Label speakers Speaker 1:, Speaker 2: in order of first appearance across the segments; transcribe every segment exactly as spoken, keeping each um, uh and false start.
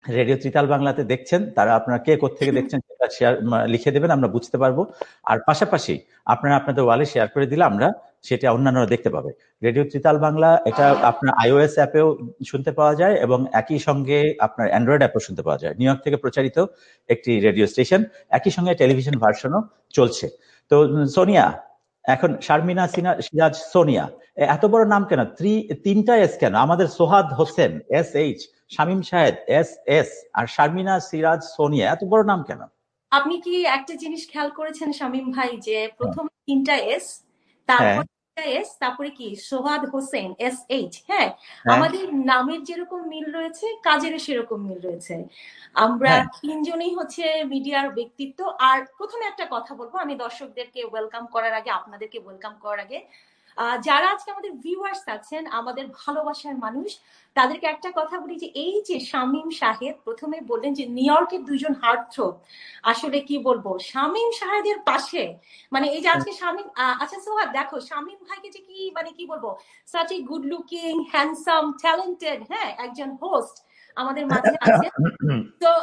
Speaker 1: Radio tritaal বাংলাতে দেখছেন, তারা আপনারা কে কোত্থেকে দেখছেন সেটা শেয়ার লিখে দেবেন, আমরা বুঝতে পারবো। আর পাশাপাশি আপনারা আপনাদের ওয়ালে শেয়ার করে দিলে আমরা সেটা অন্যান্যরা দেখতে পাবে। রেডিও ত্রিতাল বাংলা এটা আপনার আইওএস অ্যাপেও শুনতে পাওয়া যায় এবং একই সঙ্গে আপনার অ্যান্ড্রয়েড অ্যাপেও শুনতে পাওয়া যায়। নিউ ইয়র্ক থেকে প্রচারিত একটি রেডিও স্টেশন, একই সঙ্গে টেলিভিশন ভার্সনও চলছে। তো সোনিয়া, এখন শারমিনা সিনা সিরাজ সোনিয়া, এত বড় নাম কেন? তিনটা এস কেন? আমাদের সোহাদ Hossain S H, Shamim Shahed S S, আর শারমিনা সিরাজ সোনিয়া, এত বড় নাম কেন?
Speaker 2: আপনি কি একটা জিনিস খেয়াল করেছেন শামীম ভাই, যে প্রথম তিনটা এস, তারপর এস, তারপরে কি সোহাদ হোসেন এস এইচ। হ্যাঁ, আমাদের নামের যেরকম মিল রয়েছে কাজের সেরকম মিল রয়েছে। আমরা তিনজনই হচ্ছে মিডিয়ার ব্যক্তিত্ব। আর প্রথমে একটা কথা বলবো, আমি দর্শকদেরকে ওয়েলকাম করার আগে, আপনাদেরকে ওয়েলকাম করার আগে, যারা আজকে আমাদের ভিউয়ার্স আছেন, আমাদের ভালোবাসার মানুষ, তাদেরকে একটা কথা বলি যে এই যে শামীম শাহেদ প্রথমে বললেন যে নিউ ইয়র্কের দুজন হার্টথ্রোব, আসলে কি বলবো শামীম শাহেদের পাশে, মানে এই যে আজকে শামীম, আচ্ছা সোহাদ দেখো শামীম ভাইকে যে কি মানে কি বলবো, such a good looking, handsome, talented, হ্যাঁ একজন হোস্ট আমাদের মাঝে আছে। তো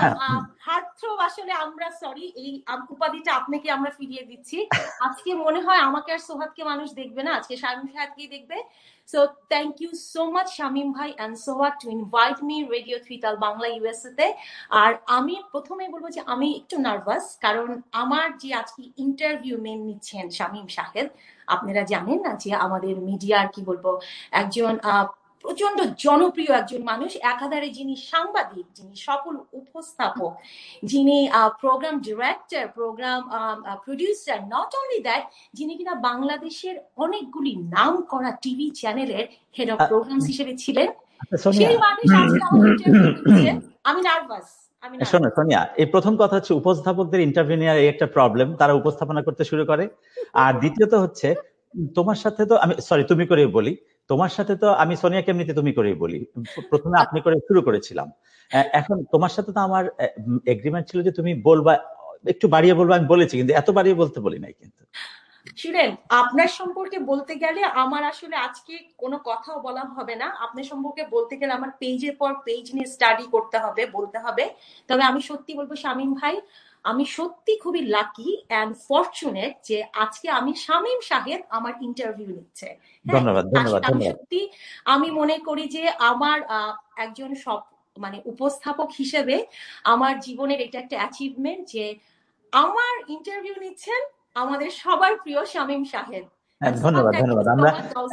Speaker 2: হার্টথ্রোব আসলে আমরা সরি, এই উপাধিটা আপনাকে আমরা ফিরিয়ে দিচ্ছি। আজকে মনে হয় আমাকে আর সোহাদকে মানুষ দেখবে না, আজকে শামীম শাহেদকেই দেখবে। So thank you so much Shamim ভাই and Sohad to invite me radio tritaal Bangla USA তে। আর আমি প্রথমে বলবো যে আমি একটু নার্ভাস, কারণ আমার যে আজকে ইন্টারভিউ মেন নিচ্ছেন শামীম শাহেদ, আপনারা জানেন না যে আমাদের মিডিয়ার কি বলবো একজন প্রচন্ড জনপ্রিয় একজন মানুষ, একাধারে যিনি সাংবাদিক, যিনি সফল উপস্থাপক, যিনি programme director, programme producer, not only that, যিনি কিনা বাংলাদেশের অনেকগুলি নাম করা টিভি চ্যানেলের হেড অফ প্রোগ্রামস হিসেবে ছিলেন। সেই মানুষ আজকে আমার ইন্টারভিউ দিচ্ছেন। আমি নার্ভাস।
Speaker 1: শোনো সোনিয়া, এই প্রথম কথা হচ্ছে উপস্থাপকদের ইন্টারভিউ নেওয়ার একটা প্রবলেম, তারা উপস্থাপনা করতে শুরু করে। আর দ্বিতীয়ত হচ্ছে তোমার সাথে তো আমি সরি তুমি করে বলি, তোমার সাথে তো আমি সোনিয়াকে এমনিতে তুমি করেই বলি, প্রথমে আপনি করে শুরু করেছিলাম। এখন তোমার সাথে তো আমার এগ্রিমেন্ট ছিল যে তুমি বলবা, একটু বাড়িয়ে বলবা, আমি বলেছি কিন্তু এত বাড়িয়ে বলতে বলি নাই। কিন্তু
Speaker 2: শুনেন, আপনার সম্পর্কে বলতে গেলে আমার আসলে আজকে কোনো কথাও বলা হবে না। আপনার সম্পর্কে বলতে গেলে আমার পেজের পর পেজ নিয়ে স্টাডি করতে হবে, বলতে হবে। তবে আমি সত্যি বলবো শামীম ভাই, আমি সত্যি খুবই লাকি অ্যান্ড ফরচুনেট যে আজকে আমি শামীম শাহেদ আমার ইন্টারভিউ নিচ্ছে।
Speaker 1: ধন্যবাদ ধন্যবাদ
Speaker 2: আমি সত্যি আমি মনে করি যে আমার একজন সব মানে উপস্থাপক হিসেবে আমার জীবনের এটা একটা অ্যাচিভমেন্ট যে আমার ইন্টারভিউ নিচ্ছেন আমাদের সবার প্রিয় শামীম শাহেদ।
Speaker 1: ধন্যবাদ ধন্যবাদ। আমরা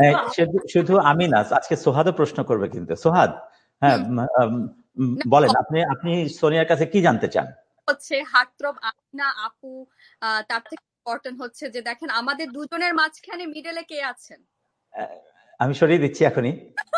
Speaker 1: শুধু আমি না, আজকে সোহাদও প্রশ্ন করবে কিন্তু। সোহাদ, হ্যাঁ বলেন, আপনি আপনি সোনিয়ার কাছে কি জানতে চান?
Speaker 3: হচ্ছে হার্টথ্রব না আপু, তার থেকে ইম্পর্টেন্ট হচ্ছে যে দেখেন আমাদের দুজনের মাঝখানে মিডলে কে আছেন?
Speaker 1: আমি সরিয়ে দিচ্ছি এখনই।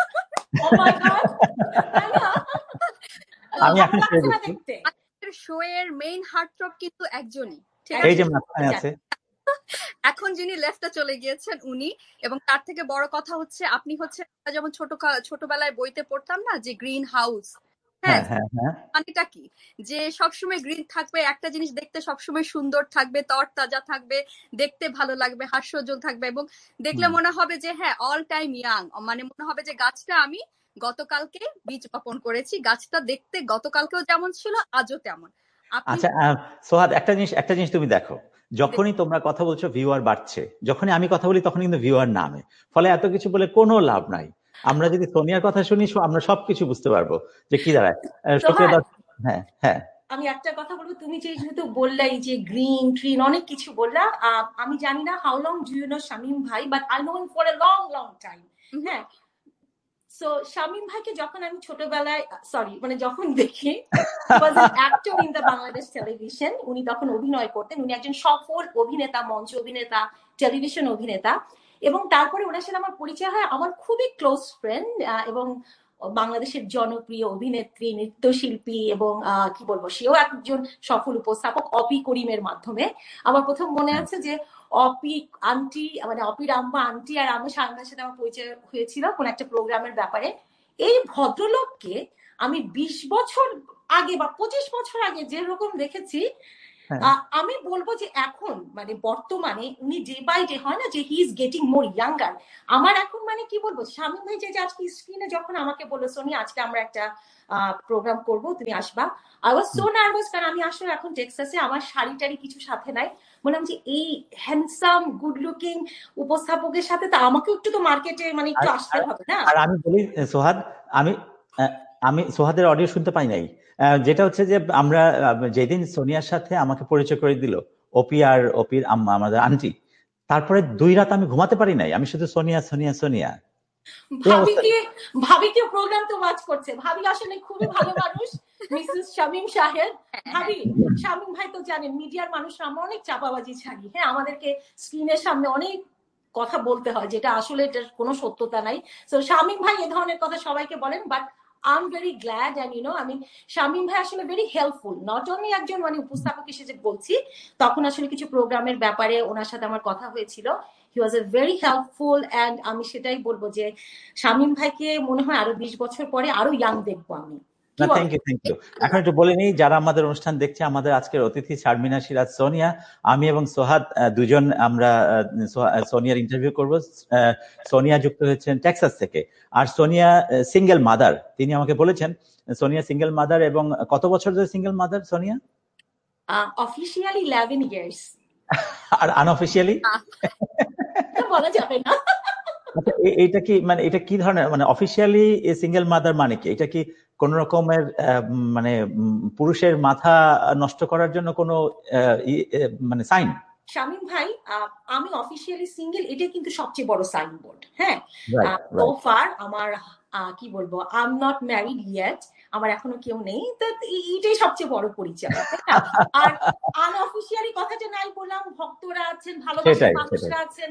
Speaker 1: আমি এখন সরিয়ে দিচ্ছি।
Speaker 3: শো এর মেইন হার্টথ্রব কিন্তু একজনই,
Speaker 1: এই যে মাঝখানে আছে।
Speaker 3: এখন যিনি লেফটে চলে গিয়েছেন উনি, এবং তার থেকে বড় কথা হচ্ছে আপনি হচ্ছে যেমন ছোট ছোটবেলায় বইতে পড়তাম না যে গ্রিন হাউস, হ্যাঁ মানেটা কি, যে সবসময় গ্রিন থাকবে, একটা জিনিস দেখতে সবসময় সুন্দর থাকবে, তরতাজা থাকবে, দেখতে ভালো লাগবে, হাস্যোজ্জ্বল থাকবে, এবং দেখলে মনে হবে যে হ্যাঁ অল টাইম ইয়াং, মানে মনে হবে যে গাছটা আমি গতকালকে বীজ বপন করেছি, গাছটা দেখতে গতকালকেও যেমন ছিল আজও তেমন।
Speaker 1: আচ্ছা সোহাদ, একটা জিনিস একটা জিনিস তুমি দেখো, যখনই তোমরা কথা বলছো ভিউয়ার বাড়ছে, যখনই আমি কথা বলি তখন কিন্তু ভিউয়ার নামে, ফলে এত কিছু বলে কোনো লাভ নাই। আমরা যদি সোনিয়ার কথা শুনি আমরা সবকিছু বুঝতে পারবো যে কি দাঁড়ায়। হ্যাঁ হ্যাঁ
Speaker 2: আমি একটা কথা বলবো, তুমি যে যেহেতু বললা এই যে গ্রিন ট্রিন অনেক কিছু বললা, আমি জানি না how long do you know Shamim ভাই, but I know him for a long long time. হ্যাঁ, সো শামীম ভাইকে যখন আমি ছোটবেলায় সরি মানে যখন দেখি was an actor in the Bangladesh television, উনি তখন অভিনয় করতেন, উনি একজন সফল অভিনেতা, মঞ্চ অভিনেতা, টেলিভিশন অভিনেতা, এবং তারপরে ওনার সাথে আমার পরিচয় হয় আমার খুবই ক্লোজ ফ্রেন্ড এবং বাংলাদেশের জনপ্রিয় অভিনেত্রী, নৃত্যশিল্পী এবং কি বলবো সেও একজন সফল উপস্থাপক অপি করিমের মাধ্যমে। আমার প্রথম মনে আছে যে অপি আন্টি মানে অপির আম্মা আন্টি আর আমি সামনের সাথে আমার পরিচয় হয়েছিল কোন একটা প্রোগ্রামের ব্যাপারে। এই ভদ্রলোককে আমি বিশ বছর আগে বা পঁচিশ বছর আগে যেরকম দেখেছি আমি বলবো যে এখন মানে বর্তমানে উনি ডে বাই ডে হয় না যে he is getting more younger. আমার এখন মানে কি বলবো, শামীম ভাই যে আজকে স্ক্রিনে যখন আমাকে বললো সোনিয়া আজকে আমরা একটা প্রোগ্রাম করব, তুমি আসবা, আই ওয়াজ সো নার্ভাস, কারণ আমি আসলে এখন টেক্সাসে, আমার শাড়ি টাড়ি কিছু সাথে নাই। বললাম যে এই হ্যান্ডসাম গুড লুকিং উপস্থাপকের সাথে তো আমাকেও একটু তো মার্কেটে মানে একটু আসতে হবে না।
Speaker 1: আর আমি বলি সোহাদ, আমি আমি সোহাদের অডিও শুনতে পাই নাই, যেটা হচ্ছে যে আমরা যেদিন সোনিয়ার সাথে আমাকে পরিচয় করে দিল ওপি আর ওপির আম্মা আমাদের আন্টি, তারপরে দুই রাত আমি ঘুমাতে পারি নাই, আমি শুধু সোনিয়া সোনিয়া সোনিয়া।
Speaker 2: ভাবিকে ভাবিকে প্রোগ্রাম তো ওয়াচ করছে, ভাবি আসলে খুবই ভালো মানুষ, মিসেস শামীম সাহেব। ভাবি, শামীম ভাই তো জানেন মিডিয়ার মানুষরা আমরা অনেক চাপাবাজি ছাড়ি, হ্যাঁ আমাদেরকে স্ক্রিনের সামনে অনেক কথা বলতে হয় যেটা আসলে এটার কোনো সত্যতা নাই। তো শামীম ভাই এ ধরনের কথা সবাইকে বলেন, but I'm very glad and you know I mean Shamim ভাই আসলে very helpful, not only একজন মানে উপস্থাপক হিসেবে বলছি, তখন আসলে কিছু প্রোগ্রামের ব্যাপারে ওনার সাথে আমার কথা হয়েছিল, he was a very helpful and আমি সেটাই বলবো যে শামীম ভাইকে মনে হয় আরো বিশ বছর পরে আরো ইয়াং দেখবো আমি।
Speaker 1: থ্যাংক ইউ থ্যাংক ইউ এখন একটু বলে নিই যারা আমাদের অনুষ্ঠান দেখছে, আমাদের আজকের অতিথি শারমিনা সিরাজ সোনিয়া, আমি এবং সোহাদ দুজন আমরা সোনিয়ার ইন্টারভিউ করব। সোনিয়া যুক্ত হয়েছেন টেক্সাস থেকে, আর সোনিয়া সিঙ্গেল মাদার, তিনি আমাকে বলেছেন সোনিয়া সিঙ্গেল মাদার। এবং কত বছর ধরে single mother Sonia?
Speaker 2: Officially eleven years.
Speaker 1: আর আনঅফিশিয়ালি
Speaker 2: বলা যাবে না।
Speaker 1: এটা কি মানে এটা কি ধরনের মানে অফিশিয়ালি সিঙ্গেল মাদার মানে কি? এটা কি কোন রকমের মানে পুরুষের মাথা নষ্ট করার জন্য কোনো মানে সাইন?
Speaker 2: শামীম ভাই, আমি অফিশিয়ালি সিঙ্গেল, এটা কিন্তু সবচেয়ে বড় সাইনবোর্ড। হ্যাঁ, সো ফার আমার কি বলবো, I am not married yet, আমার এখনো কেউ নেই, তো এইটাই সবচেয়ে বড় পরিচয়। আর আনঅফিশিয়ালি কথাটা নাই বললাম, ভক্তরা আছেন, ভালোবাসার মানুষরা আছেন।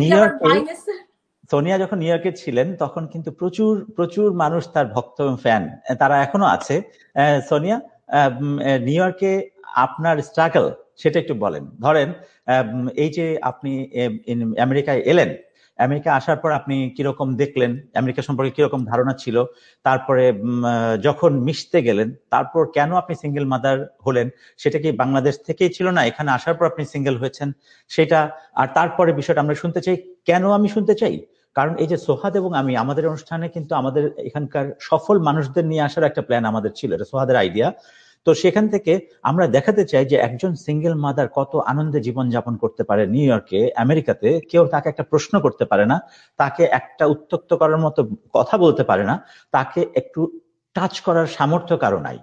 Speaker 1: সোনিয়া যখন নিউ ইয়র্কে ছিলেন তখন কিন্তু প্রচুর প্রচুর মানুষ তার ভক্ত এবং ফ্যান, তারা এখনো আছে। সোনিয়া, নিউ ইয়র্কে আপনার স্ট্রাগল সেটা একটু বলেন। ধরেন এই যে আপনি আমেরিকায় এলেন, আমেরিকা আসার পর আপনি কিরকম দেখলেন, আমেরিকা সম্পর্কে কিরকম ধারণা ছিল, তারপরে যখন মিশতে গেলেন, তারপর কেন আপনি সিঙ্গেল মাদার হলেন, সেটা কি বাংলাদেশ থেকেই ছিল না এখানে আসার পর আপনি সিঙ্গেল হয়েছেন সেটা, আর তারপরে বিষয়টা আমরা শুনতে চাই। কেন আমি শুনতে চাই, কারণ এই যে সোহাদ এবং আমি আমাদের অনুষ্ঠানে কিন্তু আমাদের এখানকার সফল মানুষদের নিয়ে আসার একটা প্ল্যান আমাদের ছিল, এটা সোহাদের আইডিয়া। তো সেখান থেকে আমরা দেখাতে চাই যে একজন সিঙ্গেল মাদার কত আনন্দে জীবন যাপন করতে পারে নিউ ইয়র্কে, আমেরিকাতে। কেউ তাকে একটা প্রশ্ন করতে পারে না, তাকে একটা উত্ত্যক্ত করার মতো কথা বলতে পারে না, তাকে একটু টাচ করার সামর্থ্য কারো নাই।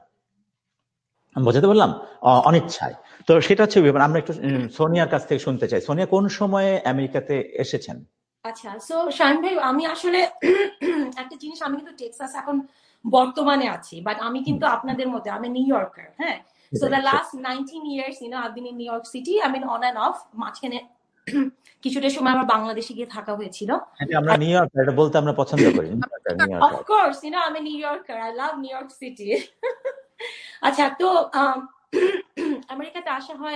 Speaker 1: বোঝাতে বললাম? অনিচ্ছায়। তো সেটা হচ্ছে ব্যাপার। আমরা একটু সোনিয়ার কাছ থেকে শুনতে চাই। সোনিয়া কোন সময়ে আমেরিকাতে এসেছেন?
Speaker 2: আচ্ছা, সো শামীম ভাই, আমি আসলে একটা জিনিস, আমি কিন্তু টেক্সাস এখন বর্তমানে আছি, বাট আমি কিন্তু আপনাদের মধ্যে আমি নিউ ইয়র্কার। হ্যাঁ, so the last nineteen years you know I been in new York city, I mean on end of. মাঝখানে কিছুটা সময় আমার বাংলাদেশে গিয়ে থাকা হয়েছিল।
Speaker 1: আমরা নিউ ইয়র্কার, এটা বলতে আমরা পছন্দ করি।
Speaker 2: Of course you know I am new yorker, I love new York city. আচ্ছা, তো আমেরিকাতে আসা হয়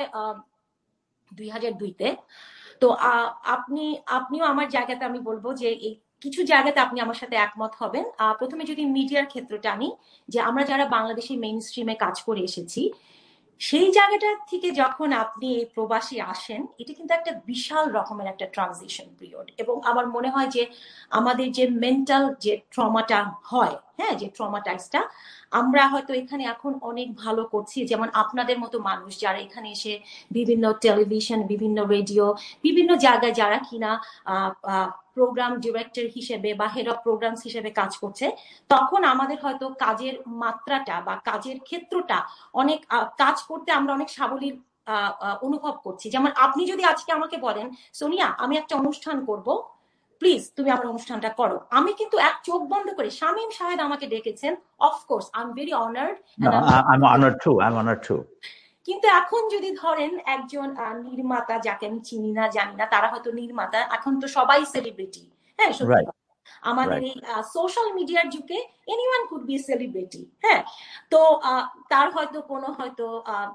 Speaker 2: দুই হাজার দুইতে। তো আপনি আপনিও আমার জায়গাতে আমি বলবো যে এই কিছু জায়গাতে আপনি আমার সাথে একমত হবেন। প্রথমে যদি মিডিয়ার ক্ষেত্রটা আনি, যে আমরা যারা বাংলাদেশি মেইন স্ট্রিমে কাজ করে এসেছি, সেই জায়গাটা থেকে যখন আপনি প্রবাসী আসেন, এটা কিন্তু একটা বিশাল রকমের একটা ট্রানজিশন পিরিয়ড। এবং আমার মনে হয় যে আমাদের যে মেন্টাল যে ট্রমাটা হয়, হ্যাঁ, যে ট্রমাটাইজটা আমরা হয়তো এখানে এখন অনেক ভালো করছি। যেমন আপনাদের মতো মানুষ যারা এখানে এসে বিভিন্ন টেলিভিশন, বিভিন্ন রেডিও, বিভিন্ন জায়গায় যারা কিনা প্রোগ্রাম ডিরেক্টর হিসেবে বা হেড অফ প্রোগ্রামস হিসেবে কাজ করছে, তখন আমাদের হয়তো কাজের মাত্রাটা বা কাজের ক্ষেত্রটা অনেক কাজ করতে আমরা অনেক সাবলীল অনুভব করছি। যেমন আপনি যদি আজকে আমাকে বলেন সোনিয়া আমি একটা অনুষ্ঠান করব, প্লিজ তুমি আমার অনুষ্ঠানটা করো, আমি কিন্তু এক চোখ বন্ধ করে, শামীম সাহেব আমাকে ডেকেছেন, of course I am very honoured. কিন্তু এখন যদি ধরেন একজন নির্মাতা যাকে আমি চিনি না জানি না, তারা হয়তো নির্মাতা, এখন তো সবাই সেলিব্রিটি। হ্যাঁ, সত্যি আমাদের এই সোশ্যাল মিডিয়ার যুগে এনিওয়ান কুড বি সেলিব্রিটি। হ্যাঁ, তো তার হয়তো কোনো হয়তো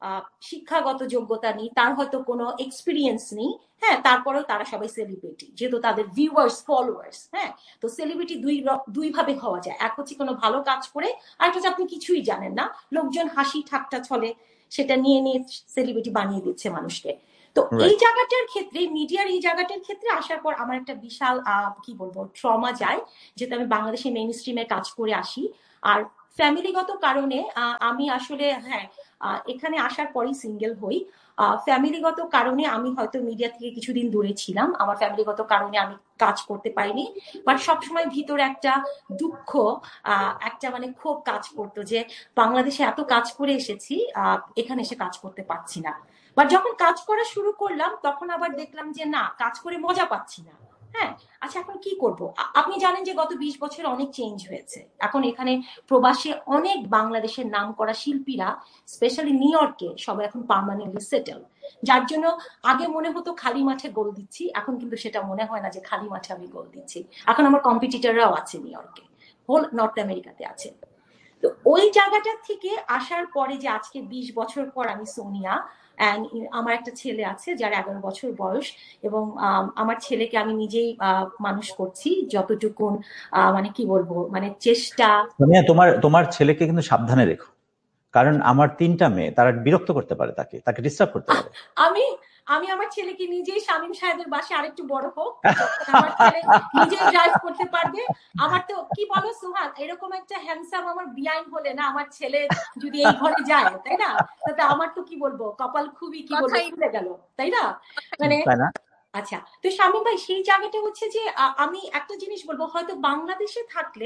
Speaker 2: শিক্ষাগত যোগ্যতা নেই, তার হয়তো কোনো এক্সপিরিয়েন্স নেই, হ্যাঁ, তারপরেও তারা সবাই সেলিব্রিটি, যেহেতু তাদের ভিউয়ার্স ফলোয়ার্স। হ্যাঁ, তো সেলিব্রিটি দুই দুই ভাবে হওয়া যায়, এক হচ্ছে কোনো ভালো কাজ করে, আর একটা হচ্ছে আপনি কিছুই জানেন না, লোকজন হাসি ঠাট্টা ছলে সেটা নিয়ে নিয়ে সেলিব্রিটি বানিয়ে দিচ্ছে মানুষকে। তো এই জায়গাটার ক্ষেত্রে, মিডিয়ার এই জায়গাটার ক্ষেত্রে আসার পর আমার একটা বিশাল কি বলবো ট্রমা যায়, যেহেতু আমি বাংলাদেশে মেইন স্ট্রিমে কাজ করে আসি। আর ফ্যামিলিগত কারণে আমি আসলে, হ্যাঁ, এখানে আসার পরই সিঙ্গেল হই। ফ্যামিলিগত কারণে আমি হয়তো মিডিয়া থেকে কিছুদিন দূরে ছিলাম, আমার ফ্যামিলিগত কারণে আমি কাজ করতে পারিনি, বাট সবসময় ভিতরে একটা দুঃখ, একটা মানে ক্ষোভ কাজ করতো যে বাংলাদেশে এত কাজ করে এসেছি, এখানে এসে কাজ করতে পারছি না। বাট যখন কাজ করা শুরু করলাম তখন আবার দেখলাম যে না, কাজ করে মজা পাচ্ছি না। হ্যাঁ, আচ্ছা এখন কি করব? আপনি জানেন যে গত বিশ বছর অনেক চেঞ্জ হয়েছে। এখন এখানে প্রবাসে অনেক বাংলাদেশের নাম করা শিল্পীরা, স্পেশালি নিউ ইয়র্কে, সবাই এখন পার্মানেন্টলি সেটেল, যার জন্য আগে মনে হতো খালি মাঠে গোল দিচ্ছি, এখন কিন্তু সেটা মনে হয় না যে খালি মাঠে আমি গোল দিচ্ছি। এখন আমার কম্পিটিটররাও আছে নিউ ইয়র্কে, হোল নর্থ আমেরিকাতে আছে। তো ওই জায়গাটা থেকে আসার পরে যে আজকে বিশ বছর পর আমি সোনিয়া, এন্ড আমার একটা ছেলে আছে যার এগারো বছর বয়স, এবং আমার ছেলেকে আমি নিজেই মানুষ করছি যতটুকু, মানে কি বলবো, মানে চেষ্টা।
Speaker 1: তোমার তোমার ছেলেকে কিন্তু সাবধানে রেখো, কারণ আমার তিনটা মেয়ে, তারা বিরক্ত করতে পারে, তাকে তাকে ডিস্টার্ব করতে পারে।
Speaker 2: আমি আমি আমার ছেলেকে নিজেই শামীম সাহেবের বাসায় আরেকটু বড় হোক, আমার ছেলে নিজেই ড্রাইভ করতে পারবে। আমার তো কি বলো সুহাগ, এরকম একটা হ্যান্ডসাম আমার বিআইন হলে না, আমার ছেলে যদি এই ঘরে যায়, তাই না, তাতে আমার তো কি বলবো, কপাল খুবই কি বলবো খুলে গেল, তাই না? মানে আচ্ছা, তো শামীম ভাই, সেই জায়গাটা হচ্ছে যে আমি একটা জিনিস বলবো, হয়তো বাংলাদেশে থাকলে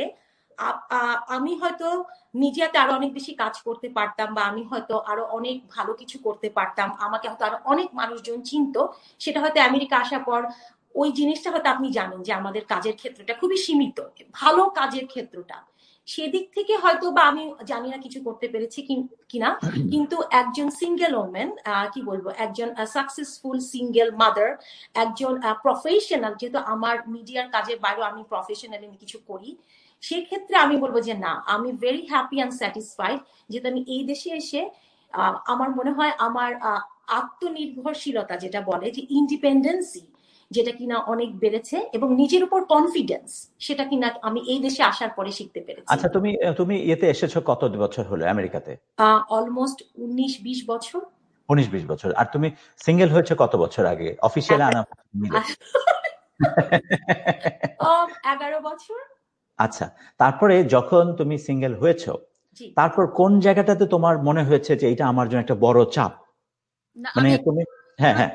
Speaker 2: আমি হয়তো মিডিয়াতে আরো অনেক বেশি কাজ করতে পারতাম, বা আমি হয়তো আরো অনেক ভালো কিছু করতে পারতাম, আমাকে হয়তো আরো অনেক মানুষজন চিনতো। সেটা হয়তো আমেরিকা আসার পর ওই জিনিসটা হয়তো আপনি জানেন যে আমাদের কাজের ক্ষেত্রটা খুবই সীমিত, ভালো কাজের ক্ষেত্রটা, সেদিক থেকে হয়তো বা আমি জানি না কিছু করতে পেরেছি কিনা, কিন্তু একজন সিঙ্গেল ওমেন, কি বলবো, একজন সাকসেসফুল সিঙ্গেল মাদার, একজন প্রফেশনাল, যেহেতু আমার মিডিয়ার কাজের বাইরেও আমি প্রফেশনালি কিছু করি, সেক্ষেত্রে আমি বলবো যে না, আমি ভেরি হ্যাপি অ্যান্ড স্যাটিসফাইড, যেহেতু আমি এই দেশে এসে আমার মনে হয় আমার আত্মনির্ভরশীলতা, যেটা বলে যে ইন্ডিপেন্ডেন্সি, যেটা কিনা অনেক বেড়েছে, এবং নিজের উপর কনফিডেন্স, সেটা কিনা আমি এই দেশে আসার পরে শিখতে পেরেছি।
Speaker 1: আচ্ছা, তুমি তুমি এতে এসেছো কত বছর হলো আমেরিকাতে?
Speaker 2: অলমোস্ট উনিশ বিশ বছর।
Speaker 1: উনিশ বিশ বছর। আর তুমি সিঙ্গেল হয়েছে কত বছর আগে? অফিসিয়ালি আনা
Speaker 2: এগারো বছর।
Speaker 1: আচ্ছা, তারপরে যখন তুমি সিঙ্গেল হয়েছো, তারপর কোন জায়গাটাতে তোমার মনে হয়েছে যে এটা আমার জন্য একটা বড় চাপ? মানে তুমি, হ্যাঁ হ্যাঁ,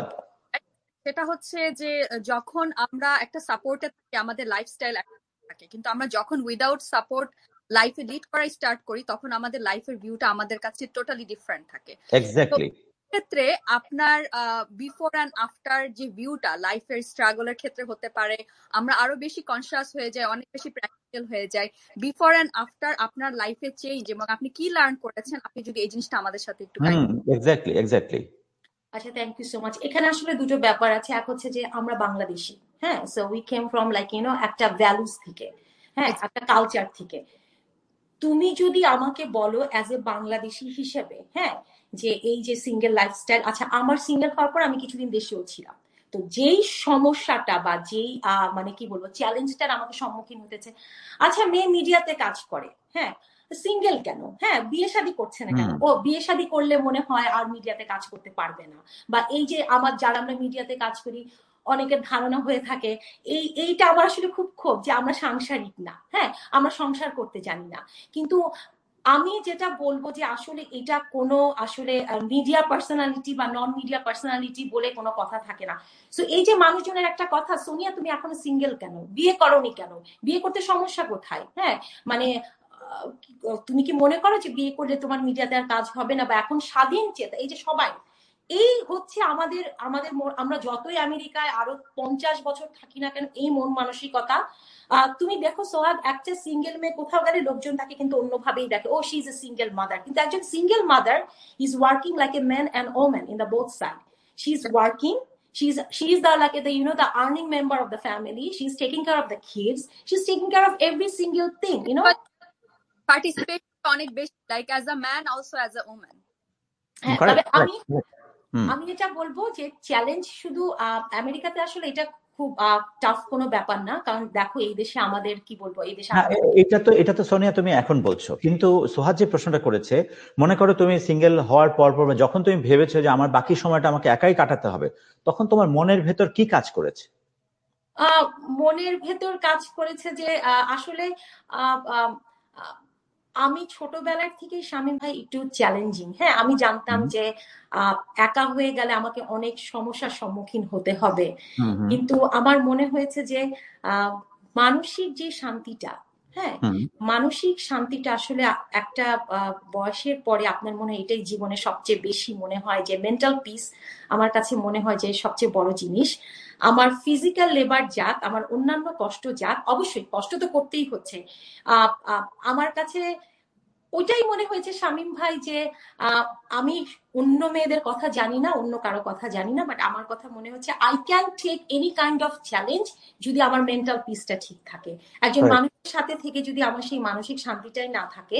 Speaker 3: সেটা হচ্ছে যে যখন আমরা একটা সাপোর্টে থাকি, আমাদের লাইফস্টাইল থাকে, কিন্তু আমরা যখন উইদাউট সাপোর্ট লাইফে লিড করা স্টার্ট করি, তখন আমাদের লাইফের ভিউটা আমাদের কাছে টোটালি ডিফারেন্ট থাকে।
Speaker 1: এক্স্যাক্টলি।
Speaker 3: ক্ষেত্রে আপনার বিফোর অ্যান্ড আফটার যে ভিউটা লাইফের স্ট্রাগলের ক্ষেত্রে হতে পারে, আমরা আরো বেশি কনসিয়াস হয়ে যাই, অনেক বেশি প্র্যাকটিক্যাল হয়ে যায়। বিফোর অ্যান্ড আফটার আপনার লাইফে চেঞ্জ এবং আপনি কি লার্ন করেছেন, আপনি যদি এই জিনিসটা আমাদের সাথে একটু
Speaker 1: এক্স্যাক্টলি এক্স্যাক্টলি
Speaker 2: আচ্ছা, থ্যাংক ইউ সো মাচ। এখানে আসলে দুটো ব্যাপার আছে, এক হচ্ছে যে আমরা বাংলাদেশি, হ্যাঁ, so we came from like you know একটা ভ্যালুস থেকে, হ্যাঁ, একটা কালচার থেকে। তুমি যদি আমাকে বলো অ্যাজ এ বাংলাদেশি হিসেবে, হ্যাঁ, যে এই যে সিঙ্গেল লাইফস্টাইল, আচ্ছা আমার সিঙ্গেল হওয়ার পর আমি কিছুদিন দেশেও ছিলাম, তো যেই সমস্যাটা বা যেই মানে কি বলবো চ্যালেঞ্জটার আমাকে সম্মুখীন হতেছে, আচ্ছা মেয়ে মিডিয়াতে কাজ করে, হ্যাঁ, সিঙ্গেল কেন, হ্যাঁ, বিয়ে শাদী করছে না কেন, ও বিয়ে শাদী করলে মনে হয় আর মিডিয়াতে কাজ করতে পারবে না, বা এই যে আমার যারা আমরা মিডিয়াতে কাজ করি অনেকের ধারণা হয়ে থাকে, এই এইটা আমার আসলে খুব ক্ষোভ যে আমরা সাংসারিক না, হ্যাঁ, আমরা সংসার করতে জানি না। কিন্তু আমি যেটা বলবো যে আসলে এটা কোনো আসলে মিডিয়া পার্সোনালিটি বা নন মিডিয়া পার্সোনালিটি বলে কোনো কথা থাকে না। সো এই যে মানুষজনের একটা কথা, সোনিয়া তুমি এখনো সিঙ্গেল কেন, বিয়ে করোনি কেন, বিয়ে করতে সমস্যা কোথায়, হ্যাঁ, মানে তুমি কি মনে করো যে বিয়ে করলে তোমার মিডিয়াতে আর কাজ হবে না, বা এখন স্বাধীন চেতা, এই যে সবাই, এই হচ্ছে আমাদের আমাদের আমরা যতই আমেরিকায় আরো পঞ্চাশ বছর থাকি না কেন, এই মন মানসিকতা। তুমি দেখো সোহাগ, একটা সিঙ্গেল মেয়ে কোথাও গেলে লোকজন তাকে কিন্তু অন্যভাবেই দেখে, ও she is a single mother, কিন্তু একজন single mother is working like a man and woman in the both side. She is working, she's she's the like the you know the earning member of the family, she's taking care of the kids, she's taking care of every single thing, you know,
Speaker 3: participate অনেক বেশি, like as a man also as a woman.
Speaker 2: হ্যাঁ, তবে আমি আমি এটা বলবো যে challenge শুধু আমেরিকাতে আসলে এটা খুব টাফ কোনো ব্যাপার না, কারণ দেখো এই দেশে আমাদের কি বলবো এই দেশে
Speaker 1: এটা তো এটা তো সোনিয়া তুমি এখন বলছো, কিন্তু সোহাদ যে প্রশ্নটা করেছে, মনে করো তুমি সিঙ্গেল হওয়ার পর পর যখন তুমি ভেবেছো যে আমার বাকি সময়টা আমাকে একাই কাটাতে হবে, তখন তোমার মনের ভেতর কি কাজ করেছে?
Speaker 2: আহ মনের ভেতর কাজ করেছে যে আসলে আমি ছোটবেলার থেকে শামীম ভাই একটু চ্যালেঞ্জিং। হ্যাঁ, আমি জানতাম যে একা হয়ে গেলে আমাকে অনেক সমস্যার সম্মুখীন হতে হবে, কিন্তু আমার মনে হয়েছে যে মানসিক যে শান্তিটা, হ্যাঁ মানসিক শান্তিটা আসলে একটা বয়সের পরে আপনার মনে হয় এটাই জীবনে সবচেয়ে বেশি মনে হয় যে মেন্টাল পিস আমার কাছে মনে হয় যে সবচেয়ে বড় জিনিস। আমার ফিজিক্যাল লেবার যাক, আমার অন্যান্য কষ্ট যাক, অবশ্যই কষ্ট তো করতেই হচ্ছে, আহ আমার কাছে ওইটাই মনে হয়েছে শামীম ভাই যে আমি অন্য মেয়েদের কথা জানি না, অন্য কারো কথা জানি না, বাট আমার কথা মনে হচ্ছে I can take any kind of challenge যদি আমার মেন্টাল পিসটা ঠিক থাকে। একজন মানুষের সাথে থেকে যদি আমার সেই মানসিক শান্তিটাই না থাকে,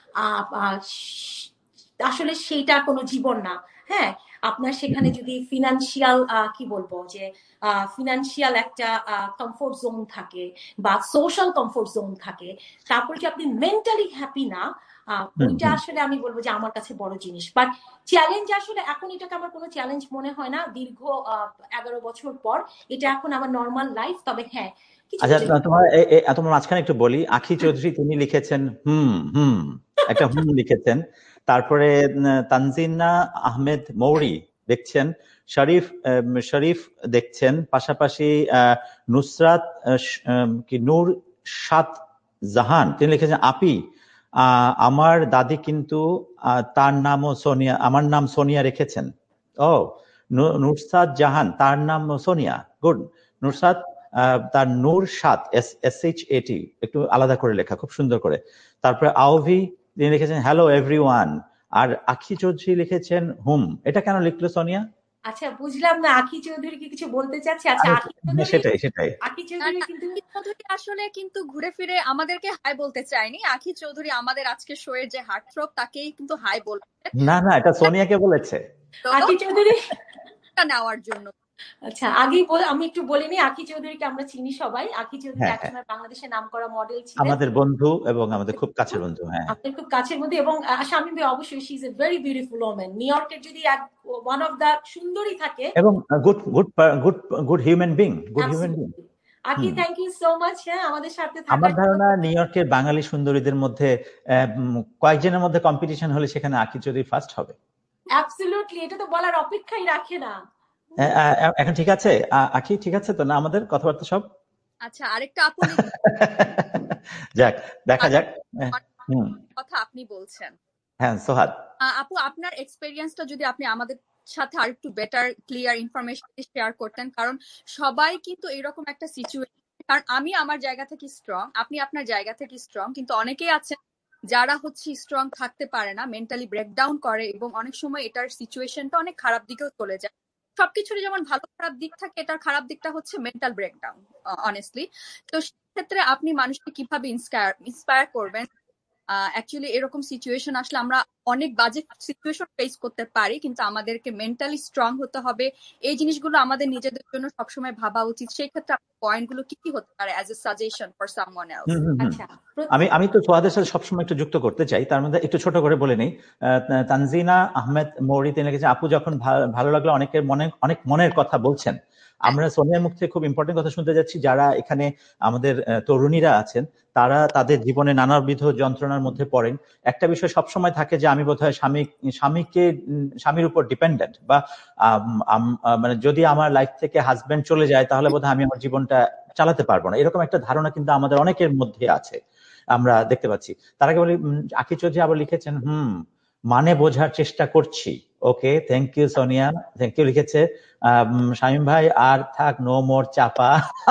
Speaker 2: আসলে সেইটা কোনো জীবন না। হ্যাঁ, আপনার সেখানে যদি ফিনান্সিয়াল কি বলবো যে ফিনান্সিয়াল একটা কমফোর্ট জোন থাকে বা সোশ্যাল কমফোর্ট জোন থাকে, তারপর যে আপনি মেন্টালি হ্যাপি না, ওইটা আসলে আমি বলবো যে আমার কাছে বড় জিনিস। বাট চ্যালেঞ্জ আসলে এখন এটাকে আমার কোনো চ্যালেঞ্জ মনে হয় না দীর্ঘ এগারো বছর পর, এটা এখন আমার নর্মাল লাইফ। তবে হ্যাঁ,
Speaker 1: আচ্ছা তোমার তোমার মাঝখানে একটু বলি, আখি চৌধুরী তিনি লিখেছেন হুম হুম একটা হুম লিখেছেন, তারপরে তানজিনা আহমেদ মৌরি দেখছেন, শরীফ শরীফ দেখছেন, পাশাপাশি নুসরাত কি নূর সাত জাহান তিনি লিখেছেন আপি আমার দাদি কিন্তু তার নামও সোনিয়া, আমার নাম সোনিয়া রেখেছেন। ও নুরসাদ জাহান তার নাম সোনিয়া, গুড। নুরসাদ তার নূর সাত এস এস এইচ এটি একটু আলাদা করে লেখা, খুব সুন্দর করে। তারপরে আওভি তিনি লিখেছেন হ্যালো এভরিওয়ান, আর আখি চৌধুরী লিখেছেন হুম। এটা কেন লিখলো সোনিয়া?
Speaker 2: আচ্ছা বুঝলাম না, আখি চৌধুরী কি কিছু বলতে চাচ্ছে? আচ্ছা আখি চৌধুরী,
Speaker 1: সেটাই সেটাই
Speaker 2: আখি চৌধুরী কিন্তু
Speaker 3: চৌধুরী আসলে কিন্তু ঘুরে ফিরে আমাদেরকে হাই বলতে চাইনি। আখি চৌধুরী আমাদের আজকে শো এর যে হার্টথ্রব তাকেই কিন্তু হাই বলছে।
Speaker 1: না না, এটা সোনিয়াকে বলেছে
Speaker 2: আখি চৌধুরী
Speaker 3: নেওয়ার জন্য।
Speaker 2: আচ্ছা আগেই আমি একটু বলিনি, আখি চৌধুরীকে আমরা চিনি সবাই। আখি চৌধুরী একসময় বাংলাদেশের নামকরা মডেল ছিলেন,
Speaker 1: আমাদের বন্ধু এবং আমাদের খুব কাছের বন্ধু। হ্যাঁ,
Speaker 2: আমাদের খুব কাছের বন্ধু। এবং শামীম ভাই অবশ্যই she is a very beautiful woman. New ইয়র্কের যদি ওয়ান অফ দা সুন্দরী থাকে
Speaker 1: এবং good good good good human being, good human being.
Speaker 2: আকি থ্যাংক ইউ সো মাচ হ্যাঁ আমাদের সাথে থাকার।
Speaker 1: আমার ধারণা নিউ ইয়র্কের বাঙালি সুন্দরীদের মধ্যে কয়েকজনের মধ্যে কম্পিটিশন হলে সেখানে আকি চৌধুরী ফার্স্ট হবে।
Speaker 2: অ্যাবসলিউটলি, এটা তো বলার অপেক্ষাই রাখে না।
Speaker 1: এখন ঠিক আছে আকি, ঠিক আছে তো না আমাদের কথাবার্তা সব?
Speaker 3: আচ্ছা আরেকটা আপু
Speaker 1: যাক দেখা যাক
Speaker 3: কথা আপনি বলছেন।
Speaker 1: হ্যাঁ সোহাদ
Speaker 3: আপু আপনার এক্সপেরিয়েন্সটা যদি আপনি আমাদের সাথে আরেকটু বেটার ক্লিয়ার ইনফরমেশন শেয়ার করতেন, কারণ সবাই কিন্তু এরকম একটা সিচুয়েশন, কারণ আমি আমার জায়গা থেকে স্ট্রং, আপনি আপনার জায়গা থেকে স্ট্রং, কিন্তু অনেকেই আছেন যারা হচ্ছে স্ট্রং থাকতে পারে না, মেন্টালি ব্রেকডাউন করে এবং অনেক সময় এটার সিচুয়েশনটা অনেক খারাপ দিকেও চলে যায়। সবকিছুরই যেমন ভালো খারাপ দিক থাকে, এটার খারাপ দিকটা হচ্ছে মেন্টাল ব্রেকডাউন অনেস্টলি। তো সেক্ষেত্রে আপনি মানুষকে কিভাবে ইন্সপায়ার ইন্সপায়ার করবেন? অ্যাকচুয়ালি এরকম সিচুয়েশন আসলে আমরা অনেক বাজে সিচুয়েশন ফেস করতে পারি, কিন্তু আমাদেরকে মেন্টালি স্ট্রং হতে হবে। এই জিনিসগুলো আমাদের নিজেদের জন্য সবসময় ভাবা উচিত। সেই ক্ষেত্রে পয়েন্টগুলো কি কি হতে পারে as a suggestion for someone else?
Speaker 2: আচ্ছা
Speaker 1: আমি আমি তো সোহাদের সাথে সবসময় একটু যুক্ত করতে চাই, তার মধ্যে একটু ছোট করে বলে নেই। তানজিনা আহমেদ মৌরি তিনি লিখেছেন আপু যখন ভালো লাগলো অনেকের মনে অনেক মনের কথা বলছেন। আমরা সোনিয়ার মুখ থেকে খুব ইম্পর্টেন্ট কথা শুনতে যাচ্ছি, যারা এখানে আমাদের তরুণীরা আছেন তারা তাদের জীবনে নানাবিধ যন্ত্রণার মধ্যে পড়েন। একটা বিষয় সবসময় থাকে যে আমি বোধহয় স্বামী স্বামীকে স্বামীর উপর ডিপেন্ডেন্ট, বা মানে যদি আমার লাইফ থেকে হাজবেন্ড চলে যায় তাহলে বোধহয় আমি আমার জীবনটা চালাতে পারবো না, এরকম একটা ধারণা কিন্তু আমাদের অনেকের মধ্যে আছে, আমরা দেখতে পাচ্ছি। তার আগে বলি আকি চৌধুরী আবার লিখেছেন হুম মানে বোঝার চেষ্টা করছি। ওকে, thank you Sonia, thank you. লিখেছে শামীম ভাই আর থাক নো মোর চাপা।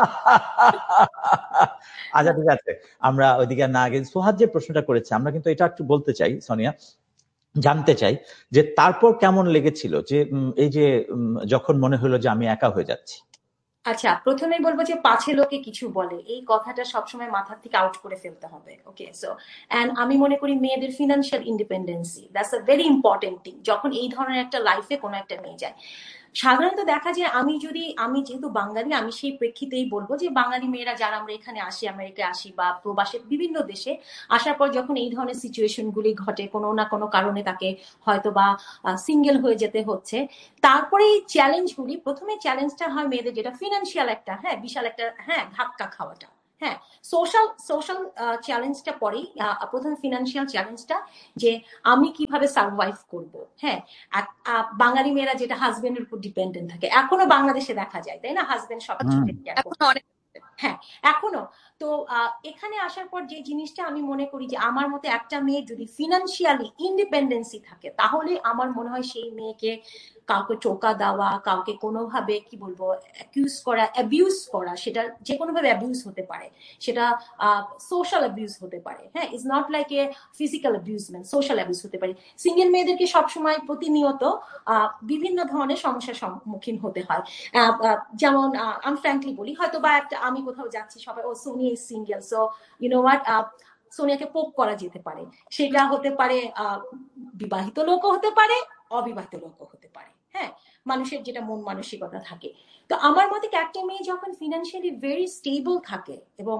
Speaker 1: আচ্ছা ঠিক আছে, আমরা ওইদিকে না গিয়ে সোহাদ যে প্রশ্নটা করেছে আমরা কিন্তু এটা একটু বলতে চাই সোনিয়া, জানতে চাই যে তারপর কেমন লেগেছিল যে এই যে যখন মনে হলো যে আমি একা হয়ে যাচ্ছি।
Speaker 2: আচ্ছা, প্রথমেই বলবো যে পাছে লোকে কিছু বলে এই কথাটা সবসময় মাথার থেকে আউট করে ফেলতে হবে। ওকে, সো এন্ড আমি মনে করি মেয়েদের financial independency that's a very important thing যখন এই ধরনের একটা লাইফে কোনো একটা মেয়ে যায়। সাধারণত দেখা যায়, আমি যদি আমি যেহেতু বাঙালি, আমি সেই প্রেক্ষিতেই বলবো যে বাঙালি মেয়েরা যারা আমরা এখানে আসি, আমেরিকায় আসি বা প্রবাসে বিভিন্ন দেশে আসার পর যখন এই ধরনের সিচুয়েশন গুলি ঘটে, কোনো না কোনো কারণে তাকে হয়তো বা সিঙ্গেল হয়ে যেতে হচ্ছে, তারপরে এই চ্যালেঞ্জগুলি, প্রথমে চ্যালেঞ্জটা হয় মেয়েদের যেটা ফিনান্সিয়াল একটা, হ্যাঁ বিশাল একটা, হ্যাঁ ধাক্কা খাওয়াটা, হ্যাঁ সোশ্যাল সোশ্যাল চ্যালেঞ্জটা পরেই, প্রথমে ফিনান্সিয়াল চ্যালেঞ্জটা যে আমি কিভাবে সার্ভাইভ করব। হ্যাঁ, বাঙালি মেয়েরা যেটা হাজবেন্ডের উপর ডিপেন্ডেন্ট থাকে, এখনো বাংলাদেশে দেখা যায়, তাই না? হাজবেন্ড সবকিছু টেক কেয়ার করে,
Speaker 3: অনেক
Speaker 2: হ্যাঁ এখনো। তো এখানে আসার পর যে জিনিসটা আমি মনে করি যে আমার মতে একটা মেয়ে যদি ফিনান্সিয়ালি ইন্ডিপেন্ডেন্সি থাকে, তাহলে আমার মনে হয় সেই মেয়েকে কাউকে টোকা দেওয়া, কাউকে কোনোভাবে কি বলবো অ্যাকিউজ করা, অ্যাবিউজ করা, সেটা যে কোনোভাবে অ্যাবিউজ হতে পারে, সেটা সোশ্যাল অ্যাবিউজ হতে পারে, হ্যাঁ is not like a physical অ্যাবিউজমেন্ট, social abuse হতে পারে। সিঙ্গেল মেয়েদেরকে সবসময় প্রতিনিয়ত বিভিন্ন ধরনের সমস্যার সম্মুখীন হতে হয়। যেমন আমি ফ্র্যাঙ্কলি বলি, হয়তো বা একটা আমি কোথাও যাচ্ছি, সবাই ও Sonia is single, so you know what, সোনিয়াকে পোক করা যেতে পারে। সেটা হতে পারে বিবাহিত লোকও হতে পারে, অবিবাহিত লোকও হতে পারে, হ্যাঁ মানুষের যেটা মন মানসিকতা থাকে। তো আমার মতে একটা মেয়ে যখন ফিনান্সিয়ালি ভেরি স্টেবল থাকে, এবং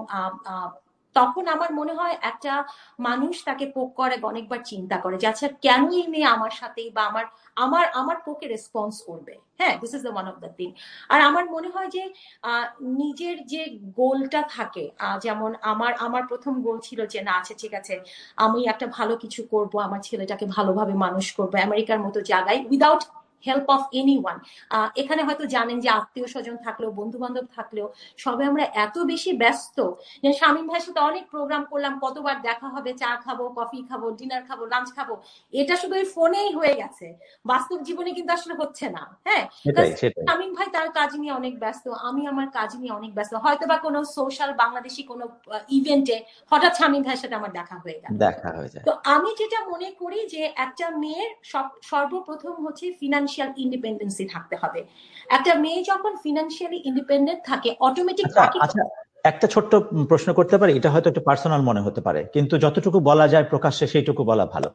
Speaker 2: তখন আমার মনে হয় একটা মানুষ তাকে পোক করে অনেকবার চিন্তা করে যে আচ্ছা কেন এই মেয়ে আমার সাথে বা আমার আমার আমার পোকে রেসপন্স করবে। হ্যাঁ, this is the one of the thing. আর আমার মনে হয় যে নিজের যে গোলটা থাকে, যেমন আমার আমার প্রথম গোল ছিল যে না আচ্ছা ঠিক আছে, আমি একটা ভালো কিছু করব, আমার ছেলেটাকে ভালোভাবে মানুষ করবো আমেরিকার মতো জায়গায়, without help of any one. এখানে হয়তো জানেন যে আত্মীয় স্বজন থাকলেও, বন্ধু বান্ধব থাকলেও, সবে আমরা এত বেশি ব্যস্ত যে শামীম ভাইয়ের সাথে অনেক প্রোগ্রাম করলাম, কতবার দেখা হবে, চা খাবো, কফি খাবো, ডিনার খাবো, লাঞ্চ খাবো, এটা শুধু ওই ফোনেই হয়ে গেছে, বাস্তব জীবনে কিন্তু আসলে হচ্ছে না। হ্যাঁ, শামীম ভাই তার কাজ নিয়ে অনেক ব্যস্ত, আমি আমার কাজ নিয়ে অনেক ব্যস্ত, হয়তো বা কোনো সোশ্যাল বাংলাদেশি কোনো ইভেন্টে হঠাৎ শামীম ভাইয়ের সাথে আমার দেখা হয়ে গেল, দেখা হয়ে যায়। তো আমি যেটা মনে করি যে একটা মেয়ের সর্বপ্রথম হচ্ছে ফিনান্সিয়াল ইন্ডিপেন্ডেন্সি থাকতে হবে। একটা মেয়ে যখন ফিনান্সিয়ালি ইন্ডিপেন্ডেন্ট থাকে, অটোমেটিক
Speaker 1: আচ্ছা একটা ছোট্ট প্রশ্ন করতে পারি, এটা হয়তো একটু পার্সোনাল মনে হতে পারে, কিন্তু যতটুকু বলা যায় প্রকাশ্যে সেইটুকু বলা ভালো।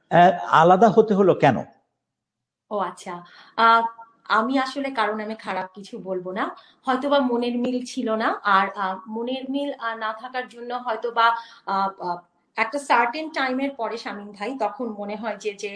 Speaker 1: আলাদা হতে হলো কেন?
Speaker 2: ও আচ্ছা, আমি আসলে কারণ আমি খারাপ কিছু বলবো না, হয়তোবা মনের মিল ছিল না, আর মনের মিল না থাকার জন্য হয়তোবা একটা সার্টেন টাইমের পরে শামীম ভাই তখন মনে হয় যে যে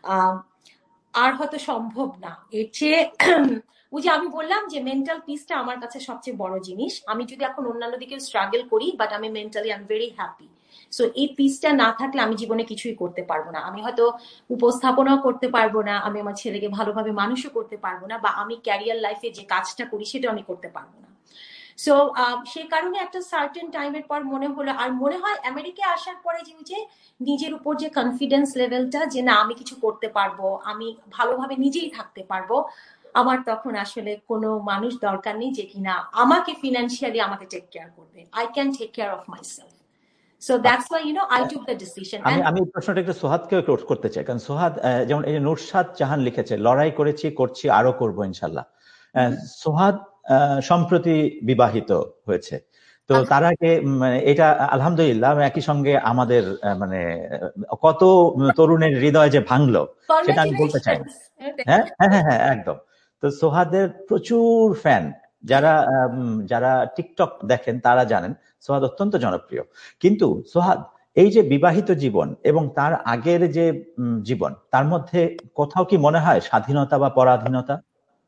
Speaker 2: আর হয়তো সম্ভব না, এর চেয়ে ওই যে আমি বললাম যে মেন্টাল পিসটা আমার কাছে সবচেয়ে বড় জিনিস। আমি যদি এখন অন্যান্য দিকে স্ট্রাগল করি, বাট আমি mentally I am very happy. So এই পিসটা না থাকলে আমি জীবনে কিছুই করতে পারবো না। আমি হয়তো উপস্থাপনাও করতে পারবো না, আমি আমার ছেলেকে ভালোভাবে মানুষও করতে পারবো না, বা আমি ক্যারিয়ার লাইফে যে কাজটা করি সেটাও আমি করতে পারবো না। সো সেই কারণে একটা সার্টেন টাইমের পর মনে হলো, আর মনে হয় আমেরিকায় আসার পরে যে নিজের উপর যে কনফিডেন্স লেভেলটা, যে না আমি কিছু করতে পারবো, আমি ভালোভাবে নিজেই থাকতে পারবো, আমার তখন আসলে কোনো মানুষ দরকার নেই যে কিনা আমাকে ফিনান্সিয়ালি আমাকে টেক কেয়ার করবে। I can take care of myself. So that's why you know I took the decision.
Speaker 1: আমি আমি প্রশ্নটা একটু সোহাদকেও করতে চাই, কারণ সোহাদ যেমন এই যে নুরশাদ জাহান লিখেছে, লড়াই করেছি, করছি, আরো করবো ইনশাল্লাহ। সোহাদ সম্প্রতি বিবাহিত হয়েছে, তো তার আগে এটা আলহামদুলিল্লাহ একই সঙ্গে আমাদের মানে কত তরুণের হৃদয় যে ভাঙলো সেটা আমি বলতে চাই না। হ্যাঁ হ্যাঁ হ্যাঁ হ্যাঁ একদম। তো সোহাদের প্রচুর ফ্যান, যারা যারা টিকটক দেখেন তারা জানেন সোহাদ অত্যন্ত জনপ্রিয়। কিন্তু সোহাদ এই যে বিবাহিত জীবন এবং তার আগের যে জীবন, তার মধ্যে কোথাও কি মনে হয় স্বাধীনতা বা পরাধীনতা?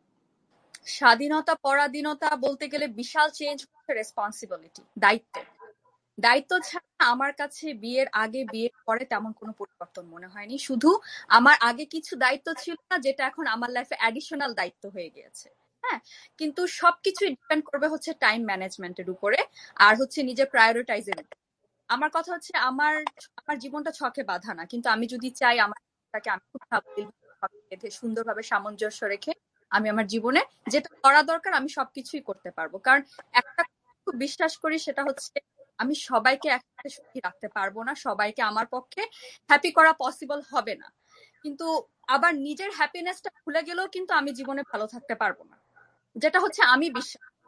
Speaker 3: স্বাধীনতা পরাধীনতা বলতে গেলে বিশাল চেঞ্জ হচ্ছে রেসপন্সিবিলিটি, দায়িত্ব। দায়িত্ব ছাড়া আমার কাছে বিয়ের আগে বিয়ের পরে তেমন কোনো পরিবর্তন মনে হয়নি। শুধু আমার আগে কিছু দায়িত্ব ছিল না, যেটা এখন আমার লাইফে অ্যাডিশনাল দায়িত্ব হয়ে গিয়েছে। হ্যাঁ, কিন্তু সবকিছুই ডিপেন্ড করবে হচ্ছে টাইম ম্যানেজমেন্টের উপরে, আর হচ্ছে নিজের প্রায়োরিটাইজের। আমার কথা হচ্ছে আমার আমার জীবনটা ছকে বাঁধা না, কিন্তু আমি যদি চাই আমার আমি খুব বেঁধে সুন্দরভাবে সামঞ্জস্য রেখে আমি আমার জীবনে যেটা করা দরকার আমি সবকিছুই করতে পারবো। কারণ একটা খুব বিশ্বাস করি, সেটা হচ্ছে আমি সবাইকে একসাথে সুখী রাখতে পারবো না, সবাইকে আমার পক্ষে হ্যাপি করা পসিবল হবে না, কিন্তু আবার নিজের হ্যাপিনেসটা ভুলে গেলেও কিন্তু আমি জীবনে ভালো থাকতে পারবো না, যেটা হচ্ছে আমি বিশ্বাস।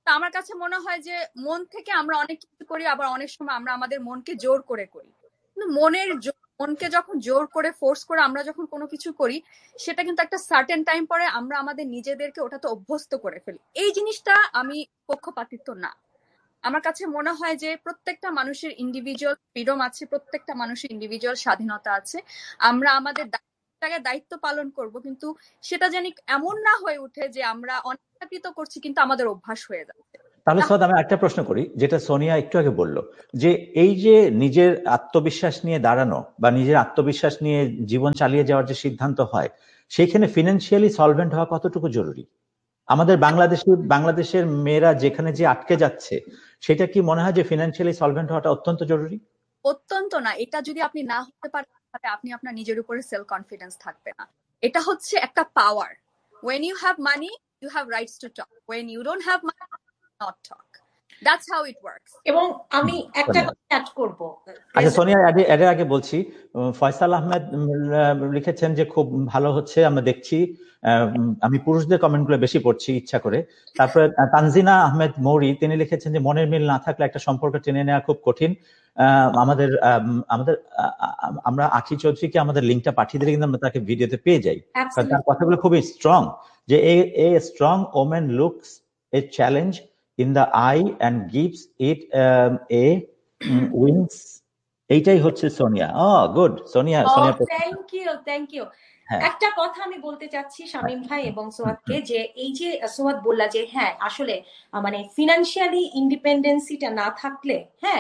Speaker 3: আমার কাছে মনে হয় যে মন থেকে আমরা অনেক কিছু করি, আবার অনেক সময় আমরা আমাদের মনকে জোর করে করি। কিন্তু মনের মনকে যখন জোর করে ফোর্স করে আমরা যখন কোনো কিছু করি, সেটা কিন্তু একটা সার্টেন টাইম পরে আমরা আমাদের নিজেদেরকে ওটাতে অভ্যস্ত করে ফেলি। এই জিনিসটা আমি পক্ষপাতিত্ব না। আমার কাছে মনে হয় যে প্রত্যেকটা মানুষের ইন্ডিভিজুয়াল ফ্রিডম আছে, প্রত্যেকটা মানুষের ইন্ডিভিজুয়াল স্বাধীনতা আছে। আমরা আমাদের দায়িত্ব পালন করব, কিন্তু সেটা জানি এমন না হয়ে উঠে যে আমরা অনিচ্ছাকৃত করছি কিন্তু আমাদের অভ্যাস হয়ে যাচ্ছে।
Speaker 1: তাহলে সদ আমি একটা প্রশ্ন করি, যেটা সোনিয়া একটু আগে বলল, যে এই যে নিজের আত্মবিশ্বাস নিয়ে দাঁড়ানো বা নিজের আত্মবিশ্বাস নিয়ে জীবন চালিয়ে যাওয়ার যে সিদ্ধান্ত হয়, সেইখানে ফিনান্সিয়ালি সলভেন্ট হওয়া কতটুকু জরুরি? আমাদের বাংলাদেশি বাংলাদেশের মেয়েরা যেখানে যে আটকে যাচ্ছে, সেটা কি মনে হয় যে ফিনান্সিয়ালি সলভেন্ট হওয়াটা অত্যন্ত জরুরি?
Speaker 3: অত্যন্ত না। এটা যদি আপনি না হতে পারেন তাহলে আপনি আপনার নিজের উপরে সেলফ কনফিডেন্স থাকবে না। এটা হচ্ছে একটা পাওয়ার। when you have money you have rights to talk, when you don't have money not talk. That's how it works.
Speaker 2: এবং আমি একটা কথা অ্যাড করব।
Speaker 1: আচ্ছা সোনিয়া, এর আগে বলছি, ফয়সাল আহমেদ লিখেছেন যে খুব ভালো হচ্ছে, আমরা দেখছি। আমি পুরুষদের কমেন্টগুলো বেশি পড়ছি ইচ্ছা করে। তারপরে তানজিনা আহমেদ মৌরি তিনি লিখেছেন যে মনের মিল না থাকলে একটা সম্পর্ক টেনে নেওয়া খুব কঠিন। আমাদের আমাদের আমরা আখি চৌধুরীকে আমাদের লিঙ্কটা পাঠিয়ে দিলে কিন্তু আমরা তাকে ভিডিওতে পেয়ে যাই, কারণ তার কথাগুলো খুবই স্ট্রং, যে a strong women looks A challenge in the eye and gives it um, a um, wings. এইটাই হচ্ছে Sonia. oh good Sonia Sonia
Speaker 2: thank you thank you একটা কথা আমি বলতে চাচ্ছি শামীম ভাই এবং সোয়াদকে, যে এই যে সোয়াদ বললা যে হ্যাঁ আসলে মানে ফিনান্সিয়ালি ইন্ডিপেন্ডেন্সিটা না থাকলে হ্যাঁ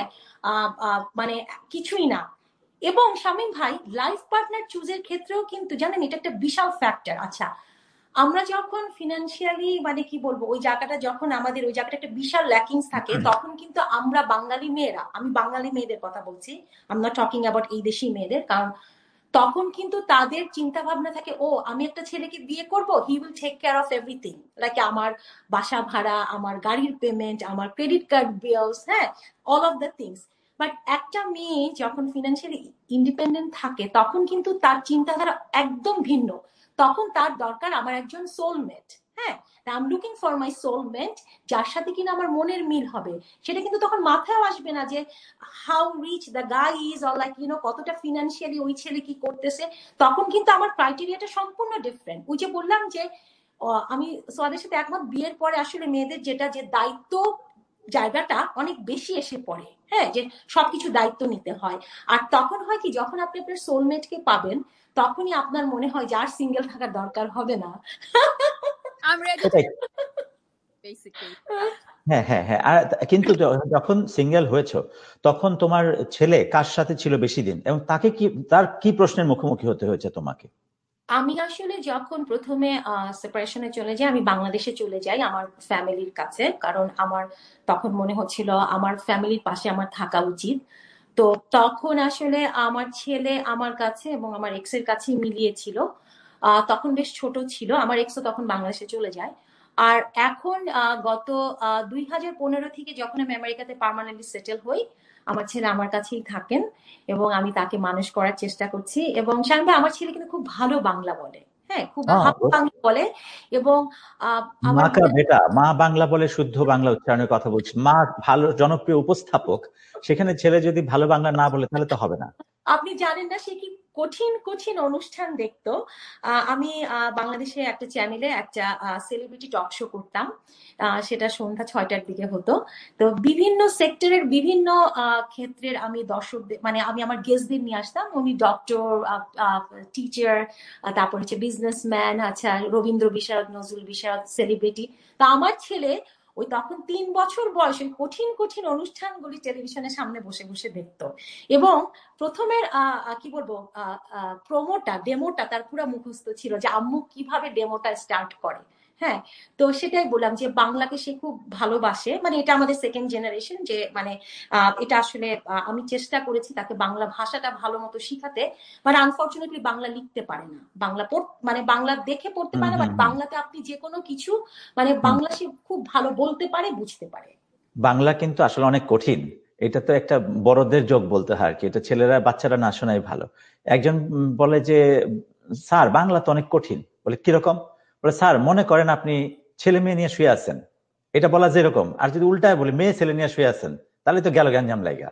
Speaker 2: মানে কিছুই না। এবং শামীম ভাই লাইফ পার্টনার চুজের ক্ষেত্রেও কিন্তু জানেন এটা একটা বিশাল ফ্যাক্টর। আচ্ছা আমরা যখন ফিনান্সিয়ালি মানে কি বলবো ওই জায়গাটা যখন আমাদের ওই জায়গাটা একটা বিশাল ল্যাকিংস থাকে, তখন কিন্তু আমরা বাঙালি মেয়েরা, আমি বাঙালি মেয়েদের কথা বলছি, I am not talking about এই দেশি মেয়েদের, কারণ তখন কিন্তু তাদের চিন্তা ভাবনা থাকে ও আমি একটা ছেলেকে বিয়ে করব, he will take care of everything, like আমার বাসা ভাড়া, আমার গাড়ির পেমেন্ট, আমার ক্রেডিট কার্ড বিলস, হ্যাঁ all of the things. But একটা মেয়ে যখন ফিনান্সিয়ালি ইন্ডিপেন্ডেন্ট থাকে তখন কিন্তু তার চিন্তাধারা একদম ভিন্ন। তখন তার দরকার আমার একজন সোলমেট, হ্যাঁ I am looking for my soulmate, যার সাথে কিনা আমার মনের মিল হবে। সেটা কিন্তু তখন মাথায় আসবে না যে how reach the guy is or like you know কতটা ফিনান্সিয়ালি ওই ছেলে কি করতেছে। তখন কিন্তু আমার ক্রাইটেরিয়াটা সম্পূর্ণ ডিফারেন্ট। ওই যে বললাম যে আমি সোয়াদের সাথে একমত, বিয়ের পরে আসলে মেয়েদের যেটা যে দায়িত্ব জায়গাটা অনেক বেশি এসে পড়ে, হ্যাঁ যে সবকিছু দায়িত্ব নিতে হয়। আর তখন হয় কি যখন আপনি আপনার সোলমেটকে পাবেন তখনই আপনার মনে হয় যে আর সিঙ্গেল থাকার দরকার হবে না।
Speaker 1: হ্যাঁ হ্যাঁ হ্যাঁ আর কিন্তু যখন সিঙ্গেল হয়েছো তখন তোমার ছেলে কার সাথে ছিল বেশি দিন, এবং তাকে কি তার কি প্রশ্নের মুখোমুখি হতে হয়েছে তোমাকে?
Speaker 2: আমি আসলে যখন প্রথমে সেপারেশনে চলে যাই, আমি বাংলাদেশে চলে যাই আমার ফ্যামিলির কাছে, কারণ আমার তখন মনে হচ্ছিল আমার ফ্যামিলির পাশে আমার থাকা উচিত। তো তখন আসলে আমার ছেলে আমার কাছে এবং আমার এক্সের কাছে মিলিয়েছিল। তখন বেশ ছোট ছিল, আমার এক্সও তখন বাংলাদেশে চলে যায়। আর এখন গত দুই হাজার পনেরো থেকে যখন আমি আমেরিকাতে পার্মানেন্টলি সেটেল হই, আমার ছেলে আমার কাছেই থাকেন এবং আমি তাকে মানুষ করার চেষ্টা করছি। এবং শামীম ভাই আমার ছেলে কিন্তু খুব ভালো বাংলা বলে, হ্যাঁ খুব ভালো বাংলা বলে। এবং
Speaker 1: মা কা বেটা মা বাংলা বলে, শুদ্ধ বাংলা উচ্চারণের কথা বলছি। মা ভালো জনপ্রিয় উপস্থাপক, সেখানে ছেলে যদি ভালো বাংলা না বলে তাহলে তো হবে না।
Speaker 2: আপনি জানেন না সে কি কঠিন কঠিন অনুষ্ঠান দেখতো। আমি বাংলাদেশে একটা চ্যানেলে একটা সেলিব্রিটি টক শো করতাম, সেটা সন্ধ্যা ছয়টার দিকে হতো। তো বিভিন্ন সেক্টরের বিভিন্ন ক্ষেত্রের আমি দর্শকদের মানে আমি আমার গেস্টদের নিয়ে আসতাম। উনি ডক্টর, টিচার, তারপর হচ্ছে বিজনেসম্যান, আচ্ছা রবীন্দ্র বিশারদ, নজরুল বিশারদ, সেলিব্রিটি। তো আমার ছেলে ওই তখন তিন বছর বয়স ওই কঠিন কঠিন অনুষ্ঠানগুলি টেলিভিশনের সামনে বসে বসে দেখতো। এবং প্রথমের কি বলবো প্রোমোটা ডেমোটা তার পুরো মুখস্থ ছিল যে আম্মু কিভাবে ডেমোটা স্টার্ট করে। হ্যাঁ তো সেটাই বললাম যে বাংলাকে সে খুব ভালোবাসে, মানে এটা আমাদের সেকেন্ড জেনারেশন, যে মানে এটা আসলে আমি চেষ্টা করেছি তাকে বাংলা ভাষাটা ভালো মতো শিখাতে, মানে আনফর্চুনেটলি বাংলা লিখতে পারে না, বাংলা মানে বাংলা দেখে পড়তে পারে না, বাট বাংলাতে আপনি যে কোনো কিছু মানে বাংলা সে খুব ভালো বলতে পারে, বুঝতে পারে।
Speaker 1: বাংলা কিন্তু আসলে অনেক কঠিন, এটা তো একটা বড়দের যোগ বলতে হয় আর কি, এটা ছেলেরা বাচ্চারা না শোনাই ভালো। একজন বলে যে স্যার বাংলা তো অনেক কঠিন, বলে কিরকম? বলে স্যার মনে করেন আপনি ছেলে মেয়ে নিয়ে শুয়ে আছেন, এটা বলা যেরকম, আর যদি উল্টায় বলি মেয়ে ছেলে নিয়ে শুয়ে আছেন, তাহলে তো গেল গ্যাঞ্জাম লাইগা।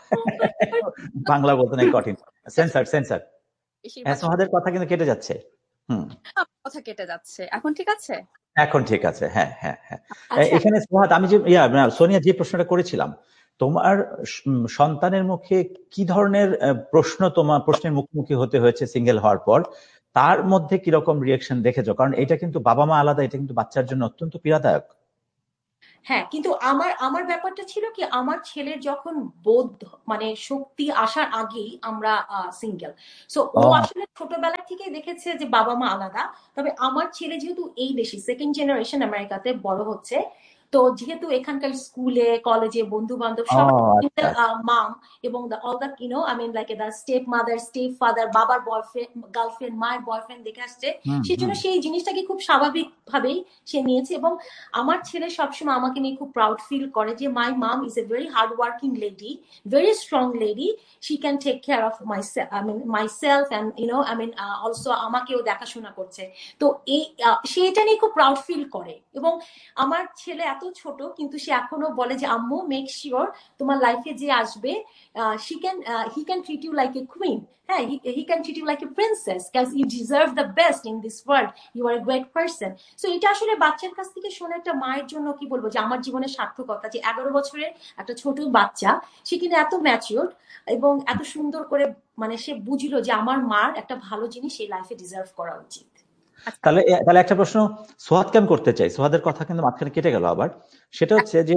Speaker 1: বাংলা বলতে নাই কঠিন। সেন্সার সেন্সার হ্যাঁ, সোহাদের কথা কিন্তু কেটে যাচ্ছে। হুম,
Speaker 3: কথা কেটে যাচ্ছে। এখন ঠিক আছে?
Speaker 1: এখন ঠিক আছে। হ্যাঁ হ্যাঁ হ্যাঁ। এখানে সোহাদ, আমি যে ইয়া সোনিয়া যে প্রশ্নটা করেছিলাম, তোমার সন্তানের মুখে কি ধরনের প্রশ্ন, তোমার প্রশ্নের মুখোমুখি হতে হয়েছে সিঙ্গেল হওয়ার পর, তার মধ্যে কিরকম রিয়েকশন দেখেছো? কারণ এটা কিন্তু বাবা মা আলাদা, এটা কিন্তু বাচ্চার জন্য অত্যন্ত পীড়াদায়ক।
Speaker 2: হ্যাঁ, কিন্তু আমার আমার ব্যাপারটা ছিল কি, আমার ছেলের যখন বোধ মানে শক্তি আসার আগেই আমরা সিঙ্গেল। সো ও আসলে ছোটবেলা থেকে দেখেছে যে বাবা মা আলাদা। তবে আমার ছেলে যেহেতু এই দেশে সেকেন্ড জেনারেশন আমেরিকাতে বড় হচ্ছে, তো যেহেতু এখানকার স্কুলে কলেজে বন্ধু বান্ধব সবাই মাম এবং all the you know I mean like the step mother step father, বাবার বয়ফ্রেন্ড গার্লফ্রেন্ড মায়ের বয়ফ্রেন্ড দেখে আসছে, সেই জন্য সেই জিনিসটাকে খুব স্বাভাবিক ভাবেই সে নিয়েছে। এবং আমার ছেলে সবসময় আমাকে নিয়ে খুব প্রাউড ফিল করে যে মাই মাম is a very hard working lady, very strong lady, she can take care of my I mean my self and you know I mean also আমাকেও দেখাশোনা করছে। তো এই সে এটা নিয়ে খুব প্রাউড ফিল করে। এবং আমার ছেলে এত ছোট কিন্তু সে এখনো বলে যে আম্মু মেক শিওর তোমার লাইফে যে আসবে she can he can treat you like a queen, হ্যাঁ, he can treat you like a princess, because you deserve the best in this world, you R a great person. So এটা আসলে বাচ্চার কাছ থেকে শোনা একটা মায়ের জন্য কি বলবো যে আমার জীবনের সার্থকতা, যে এগারো বছরের একটা ছোট বাচ্চা সে কিন্তু এত ম্যাচিওর এবং এত সুন্দর করে মানে সে বুঝলো যে আমার মার একটা ভালো জিনিস এই লাইফে ডিজার্ভ করা উচিত।
Speaker 1: তাহলে তাহলে একটা প্রশ্ন সোহাদ কেন করতে চাই, সোহাদের কথা কিন্তু মাঝখানে কেটে গেল আবার, সেটা হচ্ছে যে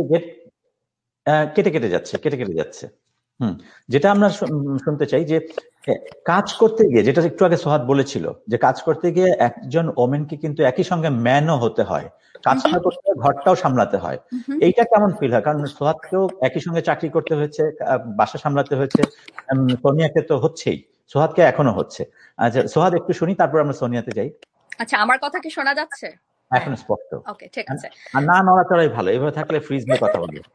Speaker 1: কেটে কেটে যাচ্ছে কেটে কেটে যাচ্ছে হুম যেটা আমরা শুনতে চাই যে কাজ করতে গিয়ে, যেটা একটু আগে সোহাদ বলেছিল, যে কাজ করতে গিয়ে একজন ওমেনকে কিন্তু একই সঙ্গে ম্যানও হতে হয়, কাজটা করতে ঘরটাও সামলাতে হয়। এইটা কেমন ফিল হয়? কারণ সোহাদকেও একই সঙ্গে চাকরি করতে হয়েছে, বাসা সামলাতে হয়েছে, সোনিয়াকে তো হচ্ছেই, সোহাদকে এখনো হচ্ছে। আচ্ছা সোহাদ একটু শুনি, তারপর আমরা সোনিয়াতে যাই।
Speaker 3: আচ্ছা, আমার কথা কি শোনা যাচ্ছে?
Speaker 1: এখন স্পষ্ট।
Speaker 3: ওকে, ঠিক আছে।
Speaker 1: আর না নড়াচড়াই ভালো, এভাবে থাকলে ফ্রিজ নিয়ে কথা বলবো।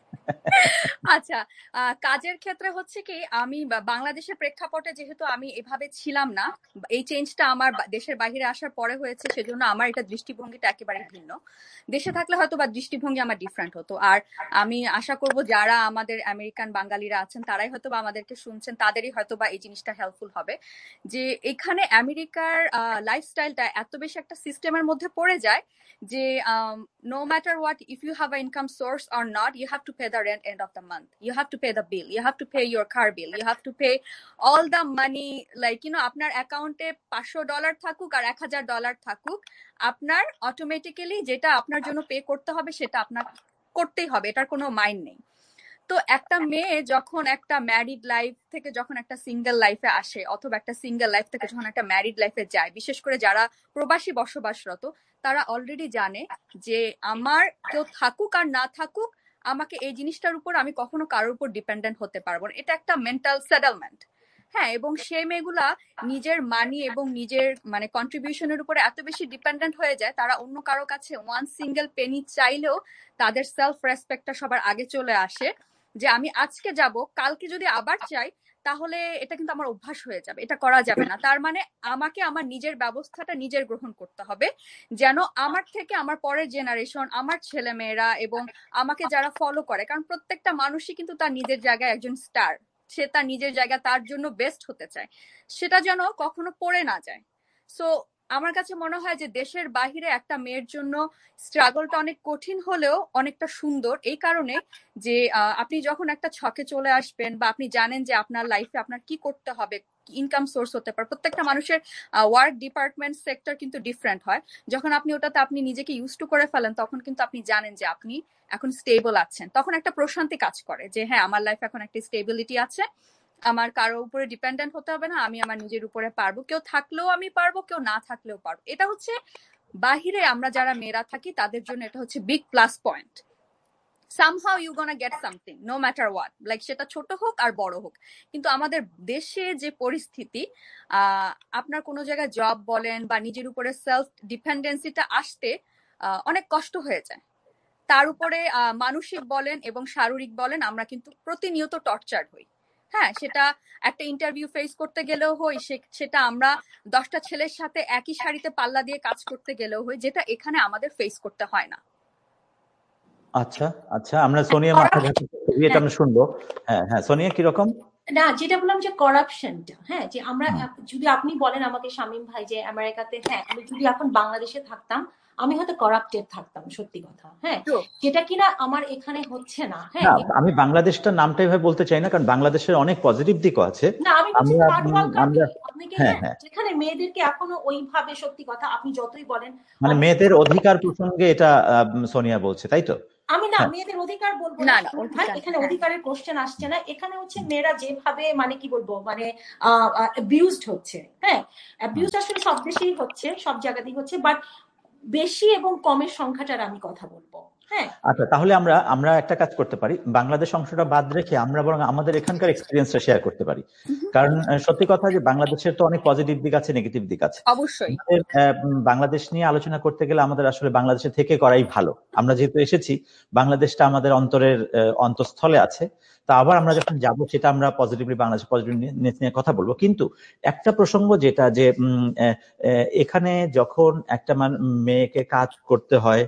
Speaker 3: আচ্ছা, কাজের ক্ষেত্রে হচ্ছে কি, আমি বাংলাদেশের প্রেক্ষাপটে যেহেতু আমি এভাবে ছিলাম না, এই চেঞ্জটা আমার দেশের বাইরে আসার পরে হয়েছে, সেজন্য আমার এটা দৃষ্টিভঙ্গিটা একেবারে ভিন্ন। দেশে থাকলে হয়তো বা দৃষ্টিভঙ্গি আমার ডিফারেন্ট হতো। আর আমি আশা করব যারা আমাদের আমেরিকান বাঙালিরা আছেন তারাই হয়তো বা আমাদেরকে শুনছেন, তাদেরই হয়তো বা এই জিনিসটা হেল্পফুল হবে। যে এখানে আমেরিকার লাইফস্টাইলটা এত বেশি একটা সিস্টেমের মধ্যে পড়ে যায় যে no matter what, if you have a income source or not, you have to pay the rent end of the month, you have to pay the bill, you have to pay your car bill, you have to pay all the money, like you know আপনার অ্যাকাউন্টে পাঁচশো dollar থাকুক আর এক হাজার dollar থাকুক, আপনার automatically যেটা আপনার জন্য পে করতে হবে সেটা আপনার করতেই হবে, এটার কোনো মাইন্ড নেই। তো একটা মেয়ে যখন একটা ম্যারিড লাইফ থেকে যখন একটা সিঙ্গেল লাইফে আসে, অথবা একটা সিঙ্গেল লাইফ থেকে যখন একটা ম্যারিড লাইফে যায়, বিশেষ করে যারা প্রবাসী বসবাসরত, তারা অলরেডি জানে যে আমার কেউ থাকুক আর না থাকুক, আমাকে এই জিনিসটার উপর আমি কখনো কারোর উপর ডিপেন্ডেন্ট হতে পারবো না। এটা একটা মেন্টাল সেটেলমেন্ট। হ্যাঁ, এবং সেই মেয়েগুলা নিজের মানি এবং নিজের মানে কন্ট্রিবিউশনের উপরে এত বেশি ডিপেন্ডেন্ট হয়ে যায়, তারা অন্য কারো কাছে ওয়ান সিঙ্গেল পেনি চাইলেও তাদের সেলফ রেসপেক্টটা সবার আগে চলে আসে, যে আমি আজকে যাব, কালকে যদি আবার চাই তাহলে এটা কিন্তু আমার অভ্যাস হয়ে যাবে, এটা করা যাবে না। তার মানে আমাকে আমার নিজের ব্যবস্থাটা নিজের গ্রহণ করতে হবে, যেন আমার থেকে আমার পরের জেনারেশন, আমার ছেলে মেয়েরা এবং আমাকে যারা ফলো করে, কারণ প্রত্যেকটা মানুষই কিন্তু তার নিজের জায়গায় একজন স্টার, সে তার নিজের জায়গা তার জন্য বেস্ট হতে চায়, সেটা যেন কখনো পড়ে না যায়। সো আমার কাছে মনে হয় যে দেশের বাহিরে একটা মেয়ের জন্য স্ট্রাগলটা অনেক কঠিন হলেও অনেকটা সুন্দর, এই কারণে যে আপনি যখন একটা ছকে চলে আসবেন বা আপনি জানেন যে আপনার লাইফে আপনার কি করতে হবে, ইনকাম সোর্স হতে পারে, প্রত্যেকটা মানুষের ওয়ার্ক ডিপার্টমেন্ট সেক্টর কিন্তু ডিফারেন্ট হয়। যখন আপনি ওটাতে আপনি নিজেকে ইউজ টু করে ফেলেন, তখন কিন্তু আপনি জানেন যে আপনি এখন স্টেবল আছেন, তখন একটা প্রশান্তি কাজ করে যে হ্যাঁ, আমার লাইফে এখন একটা স্টেবিলিটি আছে, আমার কারোর উপরে ডিপেন্ডেন্ট হতে হবে না, আমি আমার নিজের উপরে পারবো, কেউ থাকলেও আমি পারবো, কেউ না থাকলেও পারবো। এটা হচ্ছে বাহিরে আমরা যারা মেয়েরা থাকি তাদের জন্য এটা হচ্ছে big plus point. somehow you gonna get something no matter what, like সেটা ছোট হোক আর বড় হোক। কিন্তু আমাদের দেশে যে পরিস্থিতি, আপনার কোনো জায়গায় জব বলেন বা নিজের উপরে সেলফ ডিপেন্ডেন্সিটা আসতে অনেক কষ্ট হয়ে যায়। তার উপরে মানসিক বলেন এবং শারীরিক বলেন, আমরা কিন্তু প্রতিনিয়ত টর্চার হই। হ্যাঁ, সেটা একটা ইন্টারভিউ ফেস করতে গেলেও হই, সেটা আমরা দশটা ছেলের সাথে একই শাড়িতে পাল্লা দিয়ে কাজ করতে গেলেও হই, যেটা এখানে আমাদের ফেস করতে হয় না।
Speaker 1: আচ্ছা আচ্ছা, আমরা সোনিয়া মাথা ঘাটে এটা আমরা শুনবো। হ্যাঁ হ্যাঁ, সোনিয়া কিরকম?
Speaker 2: না, যেটা বললাম যে করাপশনটা, হ্যাঁ, যে আমরা যদি আপনি বলেন আমাকে শামীম ভাই যে আমেরিকাতে, হ্যাঁ, আমি যদি এখন বাংলাদেশে থাকতাম আমি হয়তো করাপ্টেড থাকতাম, সত্যি কথা, হ্যাঁ, যেটা কিনা আমার এখানে হচ্ছে না। হ্যাঁ,
Speaker 1: আমি বাংলাদেশটা নামটা এভাবে বলতে চাই না, কারণ বাংলাদেশের অনেক পজিটিভ দিকও আছে।
Speaker 2: না, আমি বলছি থার্ড ওয়ার্ল্ড কান্ট্রি, আপনাকে হ্যাঁ, যেখানে মেয়েদেরকে এখনো ওইভাবে, সত্যি কথা, আপনি যতই বলেন মানে
Speaker 1: মেয়েদের অধিকার প্রসঙ্গে এটা সোনিয়া বলছে, তাই তো?
Speaker 2: আমি না মেয়েদের অধিকার বলবো না ভাই, এখানে অধিকারের কোশ্চেন আসছে না। এখানে হচ্ছে মেয়েরা যেভাবে মানে কি বলবো মানে অ্যাবিউজড হচ্ছে, হ্যাঁ, অ্যাবিউজ আসলে সব দেশেই হচ্ছে, সব জায়গাতেই হচ্ছে, বাট বেশি এবং কমের সংখ্যাটার আমি কথা বলবো।
Speaker 1: আচ্ছা, তাহলে আমরা আমরা একটা কাজ করতে পারি, বাংলাদেশ অংশটা বাদ রেখে আমরা বরং আমাদের এখানকার এক্সপিরিয়েন্সটা শেয়ার করতে পারি। কারণ সত্যি কথা যে বাংলাদেশের তো অনেক পজিটিভ দিক আছে, নেগেটিভ দিক আছে।
Speaker 3: অবশ্যই
Speaker 1: বাংলাদেশ নিয়ে আলোচনা করতে গেলে আমাদের আসলে বাংলাদেশে থেকে করাই ভালো। আমরা যেহেতু এসেছি, বাংলাদেশটা আমাদের অন্তরের অন্তঃস্থলে আছে, তা আবার আমরা যখন যাব সেটা আমরা পজিটিভলি বাংলাদেশ পজিটিভনেস নিয়ে কথা বলবো। কিন্তু একটা প্রসঙ্গ যেটা যে এখানে যখন একটা মেয়েকে কাজ করতে হয়,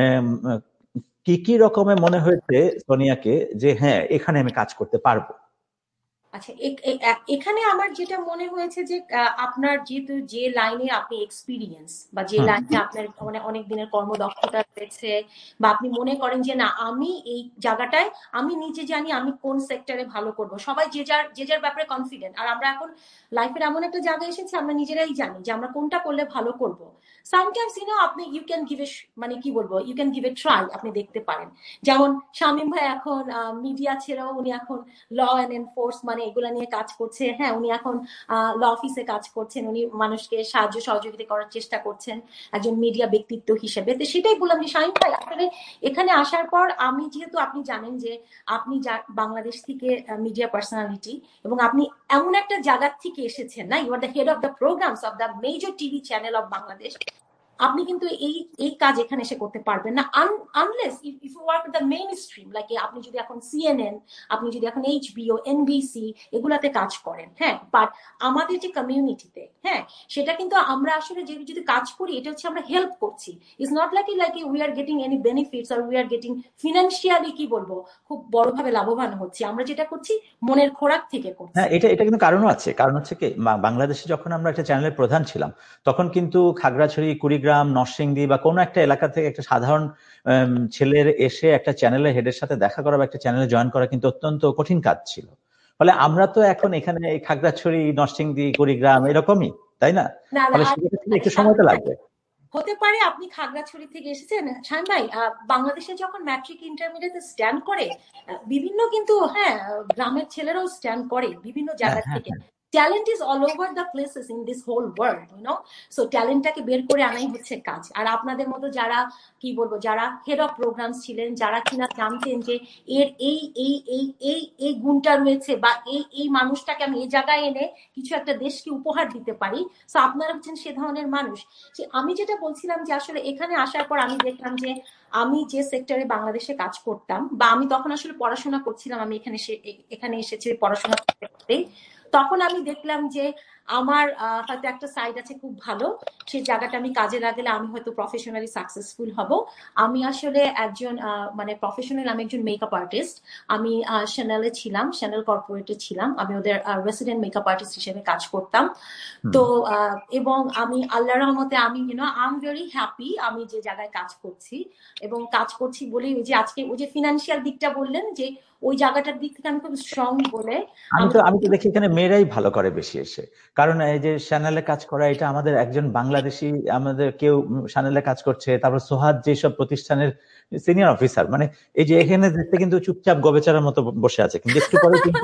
Speaker 1: কি কি রকমের মনে হয়েছে সোনিয়াকে যে হ্যাঁ এখানে আমি কাজ করতে পারবো?
Speaker 2: আচ্ছা, এখানে আমার যেটা মনে হয়েছে যে আপনার যেহেতু যে লাইনে আপনি এক্সপিরিয়েন্স বা যে লাইনে আপনার মানে অনেক দিনের কর্মদক্ষতা রয়েছে, বা আপনি মনে করেন যে না আমি এই জায়গাটায় আমি নিজে জানি আমি কোন সেক্টরে ভালো করব, সবাই যে যার যে যার ব্যাপারে কনফিডেন্ট। আর আমরা এখন লাইফের এমন একটা জায়গায় এসেছি আমরা নিজেরাই জানি যে আমরা কোনটা করলে ভালো করব। সামটাইমস ইউ নো আপনি ইউ ক্যান গিভ এ মানে কি বলবো you can give a try, আপনি দেখতে পারেন। যেমন শামীম ভাই এখন মিডিয়া ছেড়েও উনি এখন ল অ্যান্ড এনফোর্স মানে এগুলা নিয়ে কাজ করছে, হ্যাঁ, উনি এখন ল অফিসে কাজ করছেন, উনি মানুষকে সাহায্য সহযোগিতা করার চেষ্টা করছেন একজন মিডিয়া ব্যক্তিত্ব হিসেবে। তো সেটাই বললাম যে শামীম ভাই আসলে এখানে আসার পর আমি যেহেতু আপনি জানেন যে আপনি বাংলাদেশ থেকে মিডিয়া পার্সোনালিটি এবং আপনি এমন একটা জায়গা থেকে এসেছেন না, you are the head of the programs of the major TV channel of Bangladesh, আপনি কিন্তু এই এই কাজ এখানে এসে করতে পারবেন না unless if you work the main stream, like আপনি যদি এখন সিএনএন, আপনি যদি এখন এইচবিও, এনবিসি এগুলাতে কাজ করেন, হ্যাঁ। বাট আমাদের যে কমিউনিটিতে, হ্যাঁ, সেটা কিন্তু আমরা আসলে যে যদি কাজ করি এটা হচ্ছে আমরা হেল্প করছি। It's not like like we are getting any benefits or we are getting financially কি বলবো খুব বড়ভাবে লাভবান হচ্ছি। আমরা যেটা করছি মনের খোরাক থেকে করছি।
Speaker 1: হ্যাঁ, এটা এটা কিন্তু কারণও আছে। কারণ হচ্ছে কি, বাংলাদেশে যখন আমরা একটা চ্যানেলের প্রধান ছিলাম তখন কিন্তু খাগড়াছড়ি, কুড়িগ্রাম, নরসিংদী বা কোনো একটা এলাকা থেকে একটা সাধারণ ছেলের এসে একটা চ্যানেলের হেডের সাথে দেখা করা বা একটা চ্যানেলে জয়েন করা কিন্তু অত্যন্ত কঠিন কাজ ছিল। ফলে আমরা তো এখন এখানে এই খাগড়াছড়ি, নরসিংদী, কুড়িগ্রাম এরকমই, তাই না? ফলে সেক্ষেত্রে একটু সময় তো লাগবে।
Speaker 2: হতে পারে আপনি খাগড়াছড়ি থেকে এসেছেন শামীম ভাই, বাংলাদেশে যখন ম্যাট্রিক ইন্টারমিডিয়েটে স্ট্যান্ড করে বিভিন্ন কিন্তু হ্যাঁ গ্রামের ছেলেরাও স্ট্যান্ড করে বিভিন্ন জায়গা থেকে। Talent is all over the places in this whole world, you know, so ট্যালেন্টটাকে বের করে আনাই হচ্ছে কাজ। আর আপনাদের মতো যারা কি বলবো যারা হেড অফ প্রোগ্রামস ছিলেন, যারা কিনা জানতেন যে এর এই এই এই এই এই গুণটা রয়েছে বা এই এই মানুষটাকে আমি এই জায়গায় এনে কিছু একটা দেশকে উপহার দিতে পারি, সো আপনারা হচ্ছেন সে ধরনের মানুষ। আমি যেটা বলছিলাম যে আসলে এখানে আসার পর আমি দেখলাম যে আমি যে সেক্টরে বাংলাদেশে কাজ করতাম বা আমি তখন আসলে পড়াশোনা করছিলাম, আমি এখানে এখানে এসেছি পড়াশোনা করতে, তখন আমি দেখলাম যে আমার হয়তো একটা সাইড আছে খুব ভালো, সেই জায়গাটা আমি কাজে লাগালে আমি হয়তো প্রফেশনালি সাকসেসফুল হব। আমি আসলে একজন মানে প্রফেশনাল, আমি একজন মেকআপ আর্টিস্ট। আমি শ্যানেলে ছিলাম, শ্যানেল কর্পোরেটে ছিলাম, আমি ওদের রেসিডেন্ট মেকআপ আর্টিস্ট হিসেবে কাজ করতাম। তো এবং আমি আল্লাহর রহমতে আমি you know I am very happy আমি যে জায়গায় কাজ করছি, এবং কাজ করছি বলেই ওই যে আজকে ওই যে ফিনান্সিয়াল দিকটা বললেন যে ওই জায়গাটার দিক থেকে আমি খুব স্ট্রং বলে
Speaker 1: আমি তো আমি তো দেখি এখানে মেয়েরাই ভালো করে বেশি এসে। কারণ এই যে চ্যানেলে কাজ করা, এটা আমাদের একজন বাংলাদেশি আমাদের কেউ চ্যানেলে কাজ করছে, তারপর সোহাদ যেসব প্রতিষ্ঠানের সিনিয়র অফিসার, মানে এই যে এখানে দেখতে কিন্তু চুপচাপ গবেচারের মতো বসে আছে, কিন্তু একটু পরে কিন্তু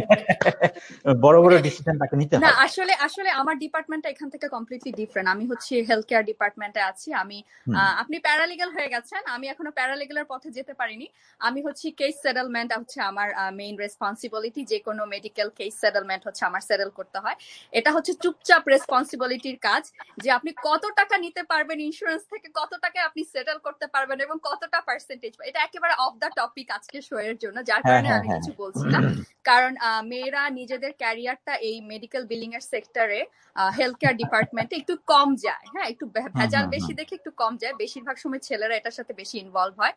Speaker 1: বড় বড় ডিসিশন তাকে নিতে হয়।
Speaker 3: না আসলে আসলে আমার ডিপার্টমেন্টটা এখান থেকে কমপ্লিটলি ডিফারেন্ট। আমি হচ্ছে হেলথ কেয়ার ডিপার্টমেন্টে আছি। আমি আপনি প্যারালিগ্যাল হয়ে গেছেন, আমি এখনো প্যারালিগ্যালের পথে যেতে পারিনি। আমি হচ্ছে কেস সেটেলমেন্ট হচ্ছে আমার মেইন রেসপন্সিবিলিটি। যে কোনো মেডিকেল কেস সেটেলমেন্ট হচ্ছে আমার সেটেল করতে হয়। এটা হচ্ছে চুপচাপ রেসপন্সিবিলিটির কাজ যে আপনি কত টাকা নিতে পারবেন ইন্স্যুরেন্স থেকে, কত টাকা আপনি সেটেল করতে পারবেন এবং কতটা পার্সেন্টেজ। এটা একেবারে অফ দ্য টপিক আজকে শো এর জন্য, যার কারণে আমি কিছু বলছি না। কারণ মেয়েরা নিজেদের ক্যারিয়ারটা এই মেডিকেল বিলিং এর সেক্টরে হেলথ কেয়ার ডিপার্টমেন্টে একটু কম যায়, হ্যাঁ, একটু ভেজাল বেশি দেখে একটু কম যায়। বেশিরভাগ সময় ছেলেরা এটার সাথে বেশি ইনভলভ হয়।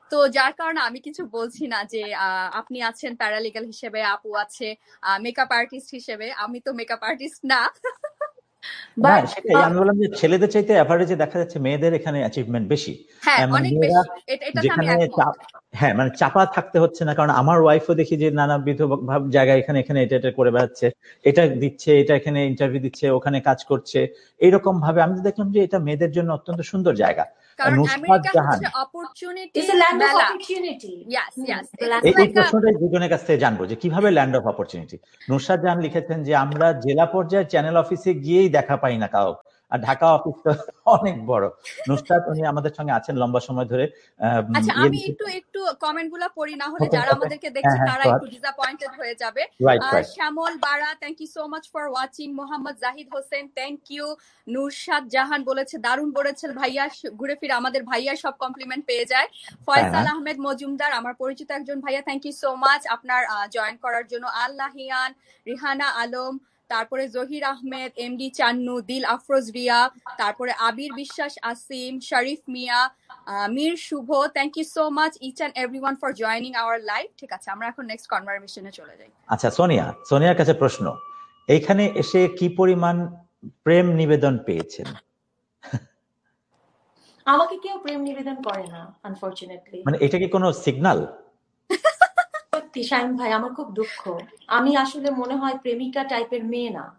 Speaker 3: তো যার কারণে আমি কিছু বলছি না যে আপনি আছেন প্যারালিগাল হিসেবে, আপু আছে মেকআপ আর্টিস্ট হিসেবে, আমি তো মেকআপ আর্টিস্ট না।
Speaker 1: সেটাই আমি বললাম যে ছেলেদের চাইতে অ্যাভারেজে দেখা যাচ্ছে মেয়েদের এখানে অ্যাচিভমেন্ট বেশি।
Speaker 3: হ্যাঁ, অনেক বেশি।
Speaker 1: যেখানে হ্যাঁ মানে চাপা থাকতে হচ্ছে না, কারণ আমার ওয়াইফও দেখি যে নানাবিধ জায়গায় এখানে এখানে এটা এটা করে বেড়াচ্ছে, এটা দিচ্ছে, এটা এখানে ইন্টারভিউ দিচ্ছে, ওখানে কাজ করছে, এইরকম ভাবে আমি দেখলাম যে এটা মেয়েদের জন্য অত্যন্ত সুন্দর জায়গা।
Speaker 3: কারণ আমেরিকা হচ্ছে opportunity,
Speaker 2: it's a land of opportunity.
Speaker 3: Yes yes,
Speaker 1: এই প্রশ্নটাই দুজনের কাছ থেকে জানবো যে কিভাবে land of opportunity. Nusrat Jahan লিখেছেন যে আমরা জেলা পর্যায়ে চ্যানেল অফিসে গিয়েই দেখা পাই না কাউ, আর ঢাকা অফিস তো অনেক বড়। নুসরাত উনি আমাদের সঙ্গে আছেন লম্বা সময় ধরে।
Speaker 3: আচ্ছা, আমি একটু একটু কমেন্ট গুলা পড়ি, না হলে যারা আমাদেরকে দেখছে তারা একটু ডিসঅ্যাপয়েন্টেড হয়ে যাবে। শ্যামল বারা, thank you so much for watching. Mohammad Zahid Hossain, thank you. নুরশাদ জাহান বলেছে দারুণ বলেছেন ভাইয়া, ঘুরে ফিরে আমাদের ভাইয়া সব কমপ্লিমেন্ট পেয়ে যায়। ফয়সাল আহমেদ মজুমদার, আমার পরিচিত একজন ভাইয়া, থ্যাংক ইউ সো মাচ আপনার জয়েন করার জন্য। আল্লাহিয়ান, রিহানা আলম, তারপরে জহির আহমেদ, এমডি চান্নু, দিল আফরোজ রিয়া, তারপরে আবির বিশ্বাস, আসিম, শরীফ মিয়া, মীর শুভ, thank you so much each and everyone for joining our live. ঠিক আছে, আমরা এখন নেক্সট কনভারসেশনে চলে যাই।
Speaker 1: আচ্ছা সোনিয়া, সোনিয়ার কাছে প্রশ্ন, এইখানে এসে কি পরিমাণ প্রেম নিবেদন পেয়েছেন?
Speaker 2: আমাকে কেউ প্রেম নিবেদন করে না আনফরচুনেটলি।
Speaker 1: মানে এটা কি কোনো সিগন্যাল?
Speaker 2: সত্যি শাহিন ভাই, আমার খুব দুঃখ। আমি আসলে মনে হয় প্রেমিকা টাইপের মেয়ে না,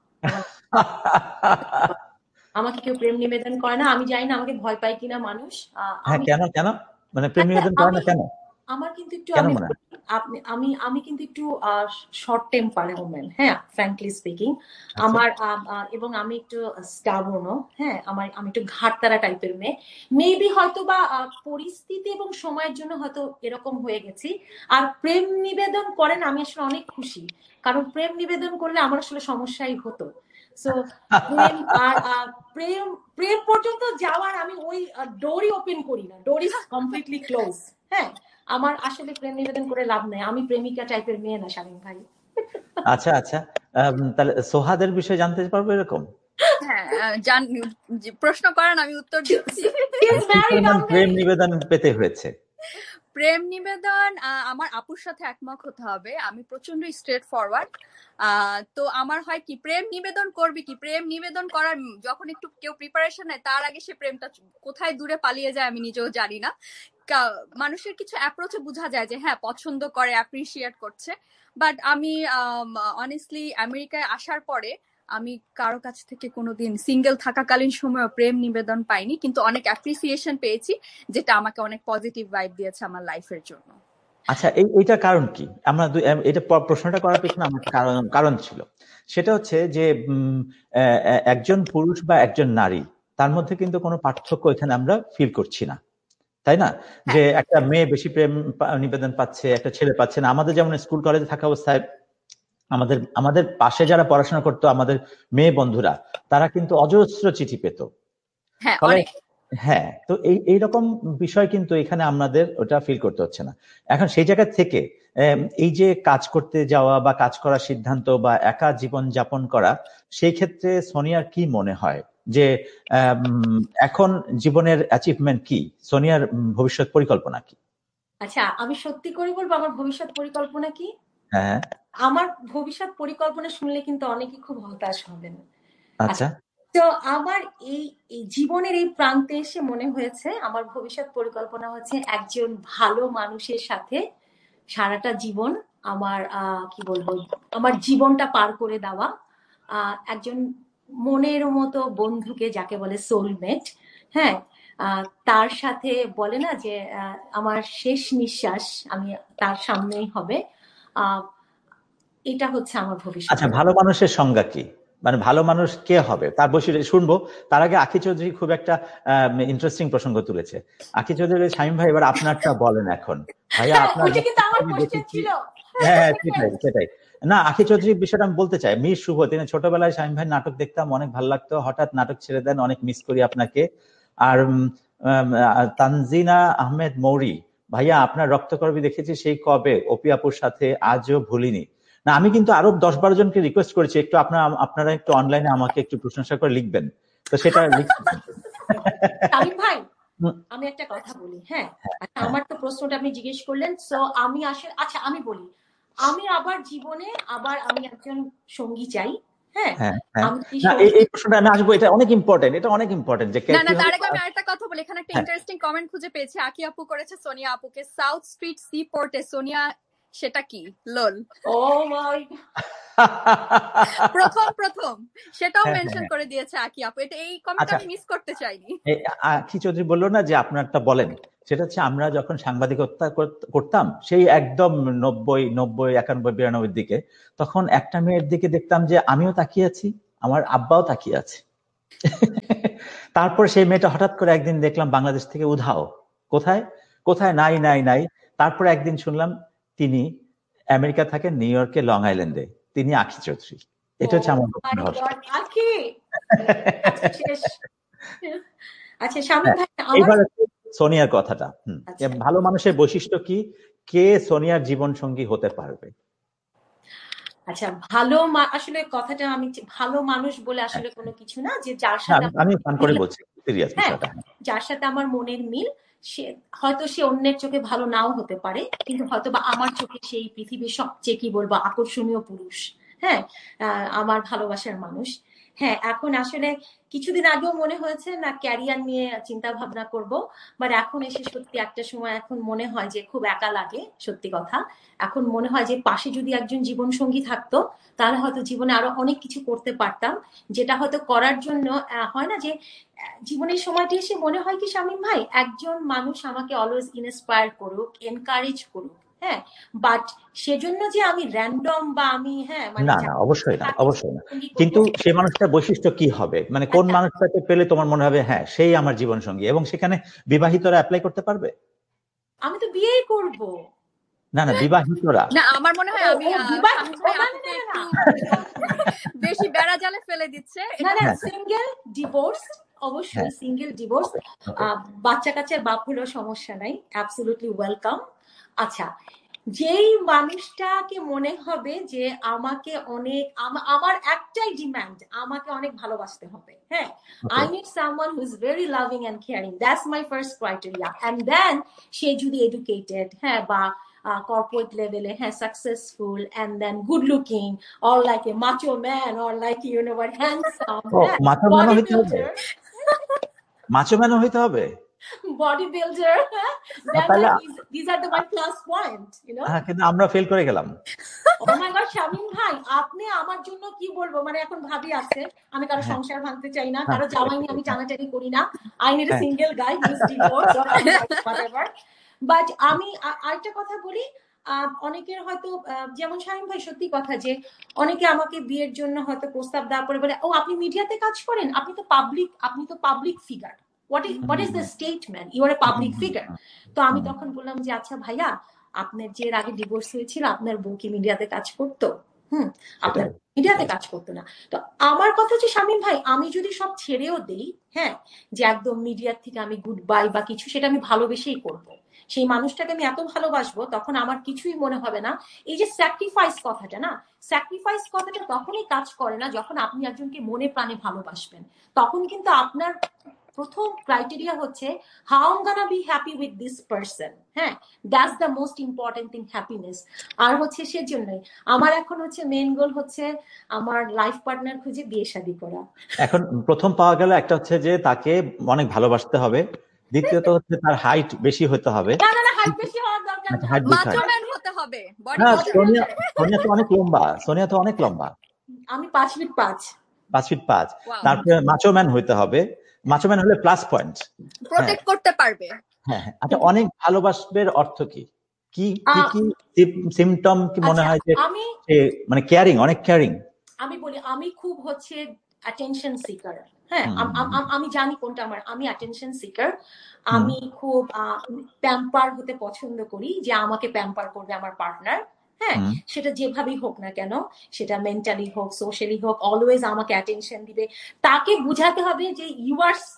Speaker 2: আমাকে কেউ প্রেম নিবেদন করে না। আমি জানি না আমাকে ভয় পায় কিনা মানুষ।
Speaker 1: কেন কেন মানে প্রেম নিবেদন করে না কেন?
Speaker 2: আমার কিন্তু একটু আমি আমি আমি কিন্তু একটু শর্ট টেম্পার ওম্যান, হ্যাঁ, ফ্র্যাঙ্কলি স্পিকিং। আমার এবং আমি একটু স্টাবর্নও, হ্যাঁ, আমার আমি একটু ঘাটতারা টাইপের মেয়ে। মেবি হয়তো বা পরিস্থিতি এবং সময়ের জন্য হয়তো এরকম হয়ে গেছি। আর প্রেম নিবেদন করেন আমি আসলে অনেক খুশি, কারণ প্রেম নিবেদন করলে আমার আসলে সমস্যাই হতো। সো প্রেম আর প্রেম প্রেম পর্যন্ত যাওয়ার আমি ওই ডোরই ওপেন করি না, ডোর ইজ কমপ্লিটলি ক্লোজ। হ্যাঁ, আমার আসলে প্রেম নিবেদন করে লাভ নাই, আমি প্রেমিকা টাইপের মেয়ে না শামীম ভাই।
Speaker 1: আচ্ছা আচ্ছা, তাহলে সোহাদের বিষয়ে জানতে পারবো এরকম?
Speaker 3: হ্যাঁ, প্রশ্ন করেন, আমি উত্তর দিচ্ছি।
Speaker 1: প্রেম নিবেদন পেতে হয়েছে?
Speaker 3: প্রেম নিবেদন আমার আপুর সাথে একমত হতে হবে, আমি প্রচন্ড স্ট্রেট ফরওয়ার্ড। তো আমার হয় কি, প্রেম নিবেদন করবি কি, প্রেম নিবেদন করার যখন একটু কেউ প্রিপারেশন নেয় তার আগে সে প্রেমটা কোথায় দূরে পালিয়ে যায় আমি নিজেও জানি না। মানুষের কিছু অ্যাপ্রোচে বোঝা যায় যে হ্যাঁ পছন্দ করে, অ্যাপ্রিসিয়েট করছে। বাট আমি অনেস্টলি আমেরিকায় আসার পরে আমি কারো কাছ থেকে কোনোদিন সিঙ্গেল থাকাকালীন সময় প্রেম নিবেদন পাইনি, কিন্তু অনেক অ্যাপ্রিসিয়েশন পেয়েছি, যেটা আমাকে অনেক পজিটিভ ভাইব দিয়েছে আমার লাইফের জন্য।
Speaker 1: আচ্ছা, এইটা কারণ কি? আমরা এটা প্রশ্নটা করার পেছনে আমার কারণ কারণ ছিল, সেটা হচ্ছে যে একজন পুরুষ বা একজন নারী, তার মধ্যে কিন্তু কোনো পার্থক্য এখানে আমরা ফিল করছি না, তাই না? যে একটা মেয়ে বেশি প্রেম নিবেদন পাচ্ছে, একটা ছেলে পাচ্ছে না। আমাদের যেমন স্কুল কলেজে থাকা অবস্থায় আমাদের আমাদের পাশে যারা পড়াশোনা করতো, আমাদের মেয়ে বন্ধুরা, তারা কিন্তু অজস্র চিঠি পেত। হ্যাঁ, তো এই এইরকম বিষয় কিন্তু এখানে আমাদের ওটা ফিল করতে হচ্ছে না। এখন সেই জায়গা থেকে এই যে কাজ করতে যাওয়া বা কাজ করার সিদ্ধান্ত বা একা জীবন যাপন করা, সেই ক্ষেত্রে সোনিয়ার কি মনে হয় যে এখন জীবনের অ্যাচিভমেন্ট কি, সোনিয়ার ভবিষ্যৎ পরিকল্পনা কি?
Speaker 2: আচ্ছা, আমি সত্যি করে বলবো আমার ভবিষ্যৎ পরিকল্পনা কি।
Speaker 1: হ্যাঁ,
Speaker 2: আমার ভবিষ্যৎ পরিকল্পনা শুনলে কিন্তু অনেকে খুব হতাশ হবেন।
Speaker 1: আচ্ছা,
Speaker 2: তো আমার এই জীবনের এই প্রান্তে এসে মনে হয়েছে আমার ভবিষ্যৎ পরিকল্পনা হচ্ছে একজন ভালো মানুষের সাথে সারাটা জীবন আমার কি বলবো আমার জীবনটা পার করে দেওয়া, একজন মনের মতো বন্ধুকে, যাকে বলে সোলমেট, হ্যাঁ, তার সাথে বলে না যে আমার শেষ নিঃশ্বাস আমি তার সামনেই হবে। আহ এটা হচ্ছে আমার ভবিষ্যৎ।
Speaker 1: আচ্ছা, ভালো মানুষের সংজ্ঞা কি? মানে ভালো মানুষ কে হবে তার বৈশিষ্ট্য শুনবো। তার আগে আখি চৌধুরী খুব একটা ইন্টারেস্টিং প্রসঙ্গ তুলেছে। আখি চৌধুরী, শামীম ভাই এবার আপনারটা বলেন এখন। ভাইয়া আপনার হ্যাঁ সেটাই সেটাই না, আখি চৌধুরীর বিষয়টা আমি বলতে চাই। মীর শুভ, তিনি ছোটবেলায় শামীম ভাই নাটক দেখতাম, অনেক ভালো লাগতো, হঠাৎ নাটক ছেড়ে দেন, অনেক মিস করি আপনাকে। আর তানজিনা আহমেদ মৌরি, ভাইয়া আপনার রক্তকরবী দেখেছি সেই কবে, অপি আপুর সাথে, আজও ভুলিনি। না, আমি কিন্তু আরো দশ বারো জনকে রিকোয়েস্ট করেছি একটু আপনারা আপনারা একটু অনলাইনে আমাকে একটু প্রশংসা করে লিখবেন, তো সেটা লিখবেন।
Speaker 2: শামীম ভাই, আমি একটা কথা বলি, হ্যাঁ আচ্ছা আমার তো প্রশ্নটা আপনি জিজ্ঞেস করলেন, সো আমি আসলে আচ্ছা আমি বলি আমি আবার জীবনে আবার আমি একজন সঙ্গী চাই। হ্যাঁ
Speaker 1: এই প্রশ্নটা আমি আসবো, এটা অনেক ইম্পর্টেন্ট, এটা অনেক ইম্পর্টেন্ট। যে
Speaker 3: না না তার আগে আমি আরেকটা কথা বলি, এখানে একটা ইন্টারেস্টিং কমেন্ট খুঁজে পেয়েছি, আকি আপু করেছে সোনিয়া আপুকে, সাউথ স্ট্রিট সি পোর্টে সোনিয়া, সেটা কি লোল?
Speaker 2: ও মাই
Speaker 3: প্রথম প্রথম সেটাও মেনশন করে দিয়েছে আকি আপু, এটা এই কমেন্টটা আমি মিস করতে চাইনি।
Speaker 1: আকি চৌধুরী বললো না যে আপনারটা বলেন, সেটা হচ্ছে আমরা যখন সাংবাদিকতা করতাম সেই একদম নব্বই নব্বই একানব্বই বিরানব্বই দিকে, তখন একটা মেয়ের দিকে দেখতাম যে আমিও তাকিয়ে আছি, আমার আব্বাও তাকিয়ে আছে। তারপর সেই মেয়েটা হঠাৎ করে একদিন দেখলাম বাংলাদেশ থেকে উধাও, কোথায় কোথায় নাই নাই নাই। তারপর একদিন শুনলাম তিনি আমেরিকা থাকেন, নিউ ইয়র্কে লং আইল্যান্ডে, তিনি আকি চৌধুরী। এটা হচ্ছে আমার
Speaker 2: আচ্ছা শামীম ভাই,
Speaker 1: এবার সোনিয়ার কথাটা, ভালো মানুষের বৈশিষ্ট্য কি, কে সোনিয়ার জীবন সঙ্গী হতে পারবে?
Speaker 2: আচ্ছা ভালো আসলে কথাটা আমি ভালো মানুষ বলে আসলে কোনো কিছু না, যে যার সাথে
Speaker 1: আমি ফান করে বলছি, সিরিয়াস বিষয়টা,
Speaker 2: যার সাথে আমার মনের মিল, সে হয়তো সে অন্যের চোখে ভালো নাও হতে পারে, কিন্তু হয়তো বা আমার চোখে সেই পৃথিবীর সবচেয়ে কি বলবো আকর্ষণীয় পুরুষ, হ্যাঁ আমার ভালোবাসার মানুষ। হ্যাঁ এখন আসলে কিছুদিন আগেও মনে হয়েছে না ক্যারিয়ার নিয়ে চিন্তা ভাবনা করব, বাট এখন এসে সত্যি একটা সময় এখন মনে হয় যে খুব একা লাগে, সত্যি কথা। এখন মনে হয় যে পাশে যদি একজন জীবন সঙ্গী থাকতো তাহলে হয়তো জীবনে আরো অনেক কিছু করতে পারতাম, যেটা হয়তো করার জন্য হয় না যে জীবনের সময়টা এসে মনে হয় কি শামীম ভাই একজন মানুষ আমাকে অলওয়েজ ইন্সপায়ার করুক, এনকারেজ করুক, হ্যাঁ বাট সেজন্য যে আমি র্যান্ডম বা আমি হ্যাঁ
Speaker 1: না না অবশ্যই না, অবশ্যই না। কিন্তু সেই মানুষটার বৈশিষ্ট্য কি হবে, মানে কোন মানুষটাকে পেলে তোমার মনে হবে হ্যাঁ সেই আমার জীবন সঙ্গী, এবং সেখানে বিবাহিতরা অ্যাপ্লাই করতে পারবে?
Speaker 2: আমি তো বিয়েই করব।
Speaker 1: না না বিবাহিতরা
Speaker 3: না, আমার মনে হয় আমি বেশি বেড়া জালে ফেলে দিচ্ছে।
Speaker 2: না না সিঙ্গেল ডিভোর্স, অবশ্যই সিঙ্গেল ডিভোর্স, বাচ্চা কাচ্চার বাপ হলেও সমস্যা নাই, অ্যাবসলিউটলি ওয়েলকাম। আচ্ছা যেই মানুষটাকে মনে হবে যে আমাকে অনেক, আমার একটাই ডিমান্ড, আমাকে অনেক ভালোবাসতে হবে, হ্যাঁ I need someone who is very loving and caring, that's my first criteria. And then সে যদি এডুকেটেড, হ্যাঁ বা কর্পোরেট লেভেলে, হ্যাঁ successful, and then good looking, or like a macho man, or like you know what handsome,
Speaker 1: body builder, macho man হইতে হবে,
Speaker 2: body builder, these are the my plus point, you know.
Speaker 1: হ্যাঁ কিন্তু আমরা fail করে গেলাম।
Speaker 2: Oh my god Shamim ভাই আপনি আমার জন্য কি বলবো, মানে এখন ভাবি আছে, আমি কারো সংসার ভাঙতে চাই না, কারো জামাই নিয়ে আমি টানাটানি করি না, I need a single guy who is divorced or whatever. But আমি আরেকটা কথা বলি, অনেকের হয়তো যেমন শামীম ভাই সত্যি কথা যে অনেকে আমাকে বিয়ের জন্য হয়তো প্রস্তাব দেওয়ার পরে বলে ও আপনি মিডিয়াতে কাজ করেন, আপনি তো পাবলিক, আপনি তো public figure, what is what is the statement, you are a public figure. তো আমি তখন বললাম যে আচ্ছা ভাইয়া আপনার যে এর আগে ডিভোর্স হয়েছিল আপনার বউ কি মিডিয়াতে কাজ করতো? হুম আপনার মিডিয়াতে কাজ করতো না। তো আমার কথা হচ্ছে শামীম ভাই আমি যদি সব ছেড়েও দেই, হ্যাঁ যে একদম মিডিয়ার থেকে আমি গুড বাই বা কিছু, সেটা আমি ভালোবেসেই করবো, সেই মানুষটাকে আমি এত ভালোবাসবো তখন আমার কিছুই মনে হবে না। এই যে স্যাক্রিফাইস কথাটা না, স্যাক্রিফাইস কথাটা তখনই কাজ করে না যখন আপনি একজনকে মনে প্রাণে ভালোবাসবেন, তখন কিন্তু আপনার প্রথম ক্রাইটেরিয়া হচ্ছে how I am gonna be happy with this person, হ্যাঁ that's the most important thing, happiness. আর হচ্ছে সেজন্যই আমার এখন হচ্ছে মেইন গোল হচ্ছে আমার লাইফ পার্টনার খুঁজে বিয়ে শাদী করা।
Speaker 1: এখন প্রথম পাওয়া গেল একটা হচ্ছে যে তাকে অনেক ভালোবাসতে হবে, দ্বিতীয়ত হচ্ছে তার হাইট বেশি হতে হবে।
Speaker 2: না না না হাইট বেশি হওয়ার দরকার নেই,
Speaker 3: মাচো ম্যান হতে হবে।
Speaker 1: সোনিয়া সোনিয়া তো অনেক লম্বা, সোনিয়া তো অনেক লম্বা,
Speaker 2: আমি পাঁচ ফিট পাঁচ
Speaker 1: পাঁচ ফিট পাঁচ। তারপরে মাচো ম্যান হইতে হবে, মাচো ম্যান হলে প্লাস পয়েন্ট,
Speaker 3: প্রোটেক্ট করতে পারবে।
Speaker 1: হ্যাঁ আচ্ছা অনেক ভালোবাসবের অর্থ কি কি কি কি সিম্পটম কি মনে হয় যে
Speaker 2: আমি
Speaker 1: মানে কেয়ারিং, অনেক কেয়ারিং?
Speaker 2: আমি বলি আমি খুব হচ্ছে অ্যাটেনশন সিকার, হ্যাঁ আমি জানি কোনটা আমার, আমি অ্যাটেনশন সিকার, আমি খুব প্যাম্পার হতে পছন্দ করি, যে আমাকে প্যাম্পার করবে আমার পার্টনার, হ্যাঁ সেটা যেভাবেই হোক না কেন, সেটা মেন্টালি হোক সোশ্যালি হোক, অলওয়েজ আমাকে অ্যাটেনশন দিবে। তাকে বুঝাতে হবে যে you R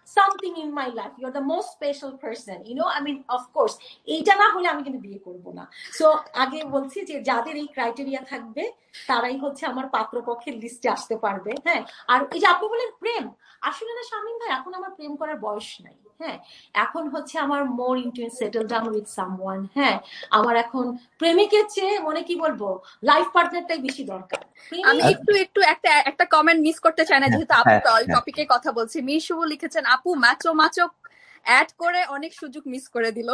Speaker 2: something in my life, you're the most special person, you know, I mean of course এইটা না হলে আমি কিন্তু বিয়ে করব না। সো আগে বলছি যে যাদের এই ক্রাইটেরিয়া থাকবে তারাই হচ্ছে আমার পাত্রপক্ষের লিস্টে আসতে পারবে। হ্যাঁ, আর এই যে আপনি বলেন প্রেম, আসলে না শামীম ভাই এখন আমার প্রেম করার বয়স নাই। হ্যাঁ, এখন হচ্ছে আমার মোর into settle down with someone. হ্যাঁ, আমার এখন প্রেমিকের চেয়ে মনে কি বলবো লাইফ পার্টনারটাই বেশি দরকার।
Speaker 3: আমি একটু একটু একটা একটা কমেন্ট মিস করতে চাই না, যেহেতু আপু টপিকে কথা বলছি। মিশু লিখেছেন, আপু মাচো মাচো অ্যাড করে অনেক সুযোগ মিস করে দিল।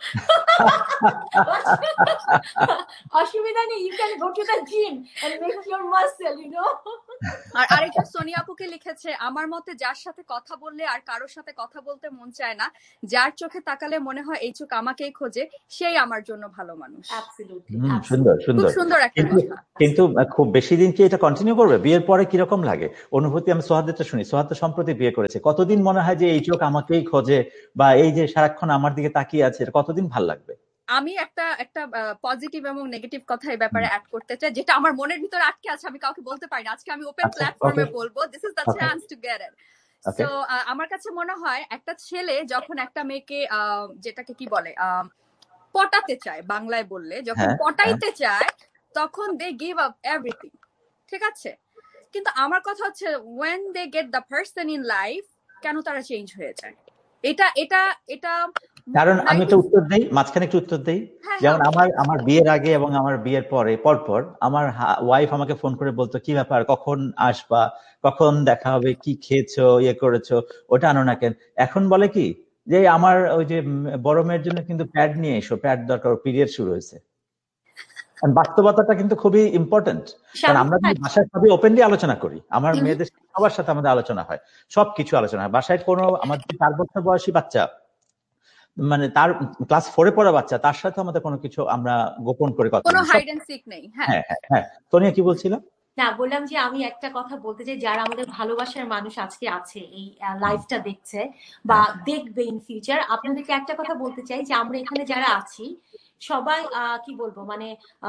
Speaker 2: অসুবিধা নেই, you can go to the gym and make your muscle, you know.
Speaker 3: আর আরেকটা সোনিয়া আপুকে লিখেছে, আমার মতে যার সাথে কথা বললে আর কারোর সাথে কথা বলতে মন চায় না, যার চোখে তাকালে মনে হয় এই চোখ আমাকেই খোঁজে, সেই আমার জন্য ভালো মানুষ।
Speaker 2: অ্যাবসলিউটলি,
Speaker 1: সুন্দর সুন্দর,
Speaker 3: খুব সুন্দর একটা কথা।
Speaker 1: কিন্তু খুব বেশি দিন কি এটা কন্টিনিউ করবে? বিয়ের পরে কিরকম লাগে অনুভূতি? আমি সোহাদেরটা শুনি। সোহাদ তো সম্প্রতি বিয়ে করেছে, কতদিন মনে হয় যে এই চোখ আমাকেই খোঁজে বা এই যে সারাক্ষণ আমার দিকে তাকিয়ে আছে, কতদিন ভাল লাগবে?
Speaker 3: আমি একটা একটা পজিটিভ এবং নেগেটিভ কথা এই ব্যাপারে অ্যাড করতে চাই, যেটা আমার মনের ভিতরে আটকে আছে, আমি কাউকে বলতে পারি না। আজকে আমি ওপেন প্ল্যাটফর্মে বলবো, this is the chance to get it. So আমার কাছে মনে হয় একটা ছেলে যখন একটা মেয়েকে যেটাকে কি বলে পটাতে চায়, বাংলায় বললে যখন পটাইতে চায়, তখন দে গিভ আপ এভরিথিং, ঠিক আছে? কিন্তু আমার কথা হচ্ছে when they get the person in life, কেন তারা চেঞ্জ হয়ে যায়? এটা এটা এটা
Speaker 1: কারণ আমি একটা উত্তর দেই, মাঝখানে একটু উত্তর দেই। যেমন আমার আমার বিয়ের আগে এবং আমার বিয়ের পরে পরপর আমার ওয়াইফ আমাকে ফোন করে বলতো, কি ব্যাপার, কখন আসবা, কখন দেখা হবে, কি খেয়েছো, ইয়ে করেছো, ওটা আনো না কেন। এখন বলে কি যে আমার ওই যে বড় মেয়ের জন্য কিন্তু প্যাড নিয়ে এসো, প্যাড দরকার, পিরিয়ড শুরু হয়েছে। বাস্তবতাটা কিন্তু খুবই ইম্পর্টেন্ট, কারণ আমরা বাসায় সবই ওপেনলি আলোচনা করি। আমার মেয়েদের সবার সাথে আমাদের আলোচনা হয়, সবকিছু আলোচনা হয় বাসায়। কোনো আমাদের চার বছর বয়সী বাচ্চা, মানে তার ক্লাস ফোরে পড়া বাচ্চা, তার সাথে আমাদের কোনো কিছু আমরা গোপন করে কথা বলি,
Speaker 3: কোনো হাইড এন্ড সিক নেই।
Speaker 1: হ্যাঁ হ্যাঁ হ্যাঁ। সোনিয়া কি বলছিল?
Speaker 2: না, বললাম যে আমি একটা কথা বলতে চাই, যারা আমাদের ভালোবাসার মানুষ আজকে আছে, এই লাইভটা দেখছে বা দেখবে ইন ফিউচার, আপনাদেরকে একটা কথা বলতে চাই যে আমরা এখানে যারা আছি সবাই কি বলবো মানে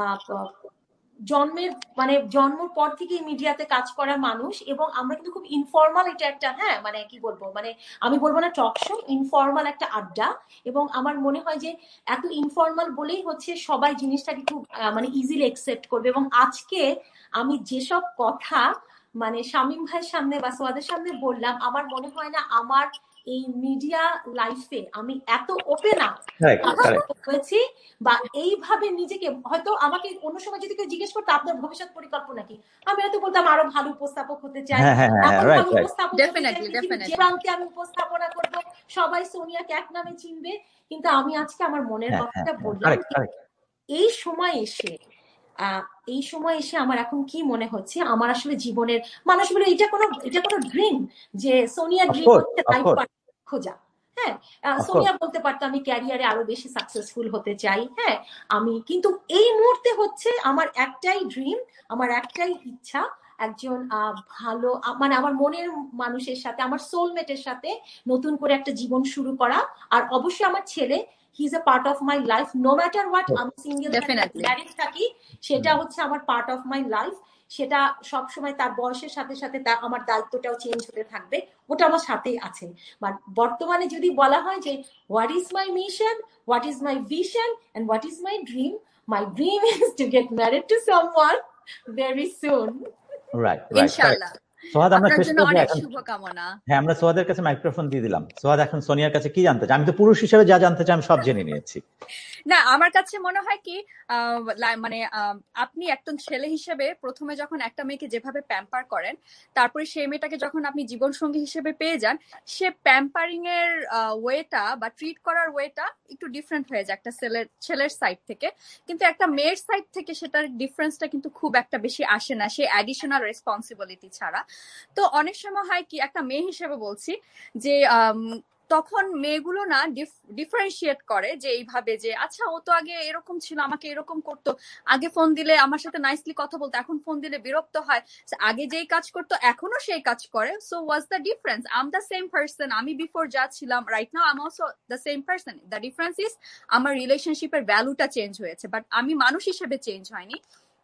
Speaker 2: জন্মের মানে জন্মের পর থেকে মিডিয়াতে কাজ করা মানুষ, এবং আমরা কিন্তু খুব ইনফর্মাল, এটা একটা হ্যাঁ মানে কি বলবো মানে আমি বলবো না টক শো, ইনফর্মাল একটা আড্ডা। এবং আমার মনে হয় যে এত ইনফর্মাল বলেই হচ্ছে সবাই জিনিসটাকে খুব মানে ইজিলি অ্যাকসেপ্ট করবে। এবং আজকে আমি যেসব কথা মানে শামীম ভাইয়ের সামনে বা সোয়াদের সামনে বললাম, আমার মনে হয় না আমার এই মিডিয়া লাইফে আমি এত ওপেন আপ হয়েছি বা এইভাবে নিজেকে, হয়তো আমাকে অন্য সময় যদি কেউ জিজ্ঞেস করতো আপনার ভবিষ্যৎ পরিকল্পনা কি, আমি হয়তো বলতাম আরো ভালো উপস্থাপক হতে চাই, ভালো উপস্থাপক যে প্রান্তে আমি উপস্থাপনা করবো সবাই সোনিয়াকে এক নামে চিনবে। কিন্তু আমি আজকে আমার মনের কথাটা বললাম, এই সময় এসে আহ এই সময় এসে আমার এখন কি মনে হচ্ছে, আমার আসলে জীবনের মানুষ বলে এটা কোনো এটা কোনো ড্রিম যে সোনিয়া ড্রিম হচ্ছে লাইফ পার্টনার খোঁজা। হ্যাঁ, সোনিয়া বলতে পারতো আমি ক্যারিয়ারে আরো বেশি সাকসেসফুল হতে চাই। হ্যাঁ, আমি কিন্তু এই মুহূর্তে হচ্ছে আমার একটাই ড্রিম, আমার একটাই ইচ্ছা, একজন ভালো মানে আমার মনের মানুষের সাথে, আমার সোলমেটের সাথে নতুন করে একটা জীবন শুরু করা। আর অবশ্যই আমার ছেলে, he is a part of my life, no matter what আমি সিঙ্গেল ম্যারিড থাকি, সেটা হচ্ছে আমার পার্ট অফ মাই লাইফ। সেটা সবসময় তার বয়সের সাথে সাথে তার আমার দায়িত্বটাও চেঞ্জ হতে থাকবে, ওটা আমার সাথেই আছে। বাট বর্তমানে যদি বলা হয় যে what is my mission, what is my vision and what is my dream, my dream is to get married to someone very soon.
Speaker 1: Right right ইনশাআল্লাহ। সোহাদ, আমরা শেষ করব এখন।
Speaker 3: শুভকামনা।
Speaker 1: হ্যাঁ, আমরা সোহাদের কাছে মাইক্রোফোন দিয়ে দিলাম। সোহাদ এখন সোনিয়ার কাছে কি জানতে চাই? আমি তো পুরুষ হিসেবে যা জানতে চাই আমি সব জেনে নিয়েছি।
Speaker 3: না, আমার কাছে মনে হয় কি মানে আপনি একজন ছেলে হিসেবে প্রথমে যখন একটা মেয়েকে যেভাবে প্যাম্পার করেন, তারপরে সেই মেয়েটাকে যখন আপনি জীবনসঙ্গী হিসেবে পেয়ে যান, সে প্যাম্পারিং এর ওয়েটা বা ট্রিট করার ওয়েটা একটু ডিফারেন্ট হয়ে যায় একটা ছেলের ছেলের সাইড থেকে। কিন্তু একটা মেয়ের সাইড থেকে সেটার ডিফারেন্সটা কিন্তু খুব একটা বেশি আসে না, সে অ্যাডিশনাল রেসপন্সিবিলিটি ছাড়া। তো অনেক সময় হয় কি, একটা মেয়ে হিসেবে বলছি যে তখন মেয়েগুলো না ডিফারেন্সিয়েট করে যে এইভাবে যে আচ্ছা ও তো আগে এরকম ছিল, আমাকে এরকম করতো, আগে ফোন দিলে আমার সাথে নাইসলি কথা বলতো, এখন ফোন দিলে বিরক্ত হয়, আগে যেই কাজ করতো এখনো সেই কাজ করে। So what's the difference? I am the same person, আমি বিফোর যা ছিলাম right now I am also the same person. The difference is আমার রিলেশনশিপের ভ্যালুটা চেঞ্জ হয়েছে, বাট আমি মানুষ হিসেবে চেঞ্জ হয়নি।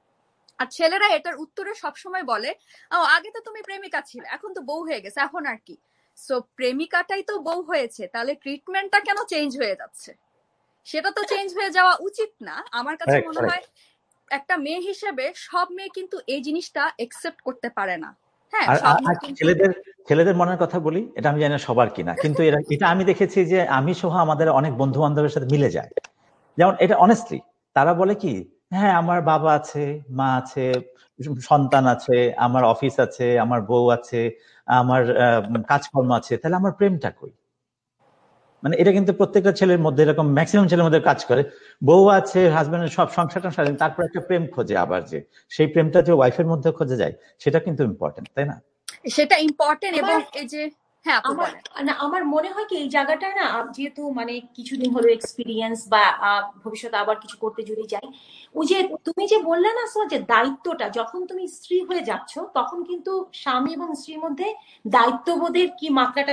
Speaker 3: আর ছেলেরা এটার উত্তরে সবসময় বলে ও আগে তো তুমি প্রেমিকা ছিলে, এখন তো বউ হয়ে গেছে, এখন আর কি। সো প্রেমিকাটাই তো বউ হয়েছে, তাহলে ট্রিটমেন্টটা কেন চেঞ্জ হয়ে যাচ্ছে? সেটা তো চেঞ্জ হয়ে যাওয়া উচিত না। আমার কাছে মনে হয় একটা মেয়ে হিসেবে সব মেয়ে কিন্তু এই জিনিসটা একসেপ্ট করতে পারে না। হ্যাঁ,
Speaker 1: ছেলেদের ছেলেদের মনের কথা বলি, এটা আমি জানি না সবার কিনা, কিন্তু এটা আমি দেখেছি যে আমি সহ আমাদের অনেক বন্ধু বান্ধবের সাথে মিলে যায়। যেমন এটা অনেস্টলি তারা বলে কি, হ্যাঁ আমার বাবা আছে, মা আছে, সন্তান আছে, আমার অফিস আছে, আমার বউ আছে, আমার কাজকর্ম আছে, তাহলে আমার প্রেমটা কই? মানে এটা কিন্তু প্রত্যেকটা ছেলের মধ্যে এরকম ম্যাক্সিমাম ছেলের মধ্যে কাজ করে। বউ আছে, হাজবেন্ডের সব সংসারটা স্বাধীন, তারপর একটা প্রেম খোঁজে, আবার যে সেই প্রেমটা যে ওয়াইফের মধ্যে খোঁজে যায়, সেটা কিন্তু ইম্পর্টেন্ট, তাই না?
Speaker 3: সেটা ইম্পর্টেন্ট। এবং এই যে হ্যাঁ
Speaker 2: আমার না আমার মনে হয় কি এই জায়গাটা না, যেহেতু মানে কিছুদিন হলো এক্সপিরিয়েন্স বা ভবিষ্যতে আবার কিছু করতে যদি যাই, ওই যে তুমি যে বললে না সো যে দায়িত্বটা, যখন তুমি স্ত্রী হয়ে যাচ্ছ তখন কিন্তু স্বামী এবং স্ত্রীর মধ্যে দায়িত্ববোধের কি মাত্রাটা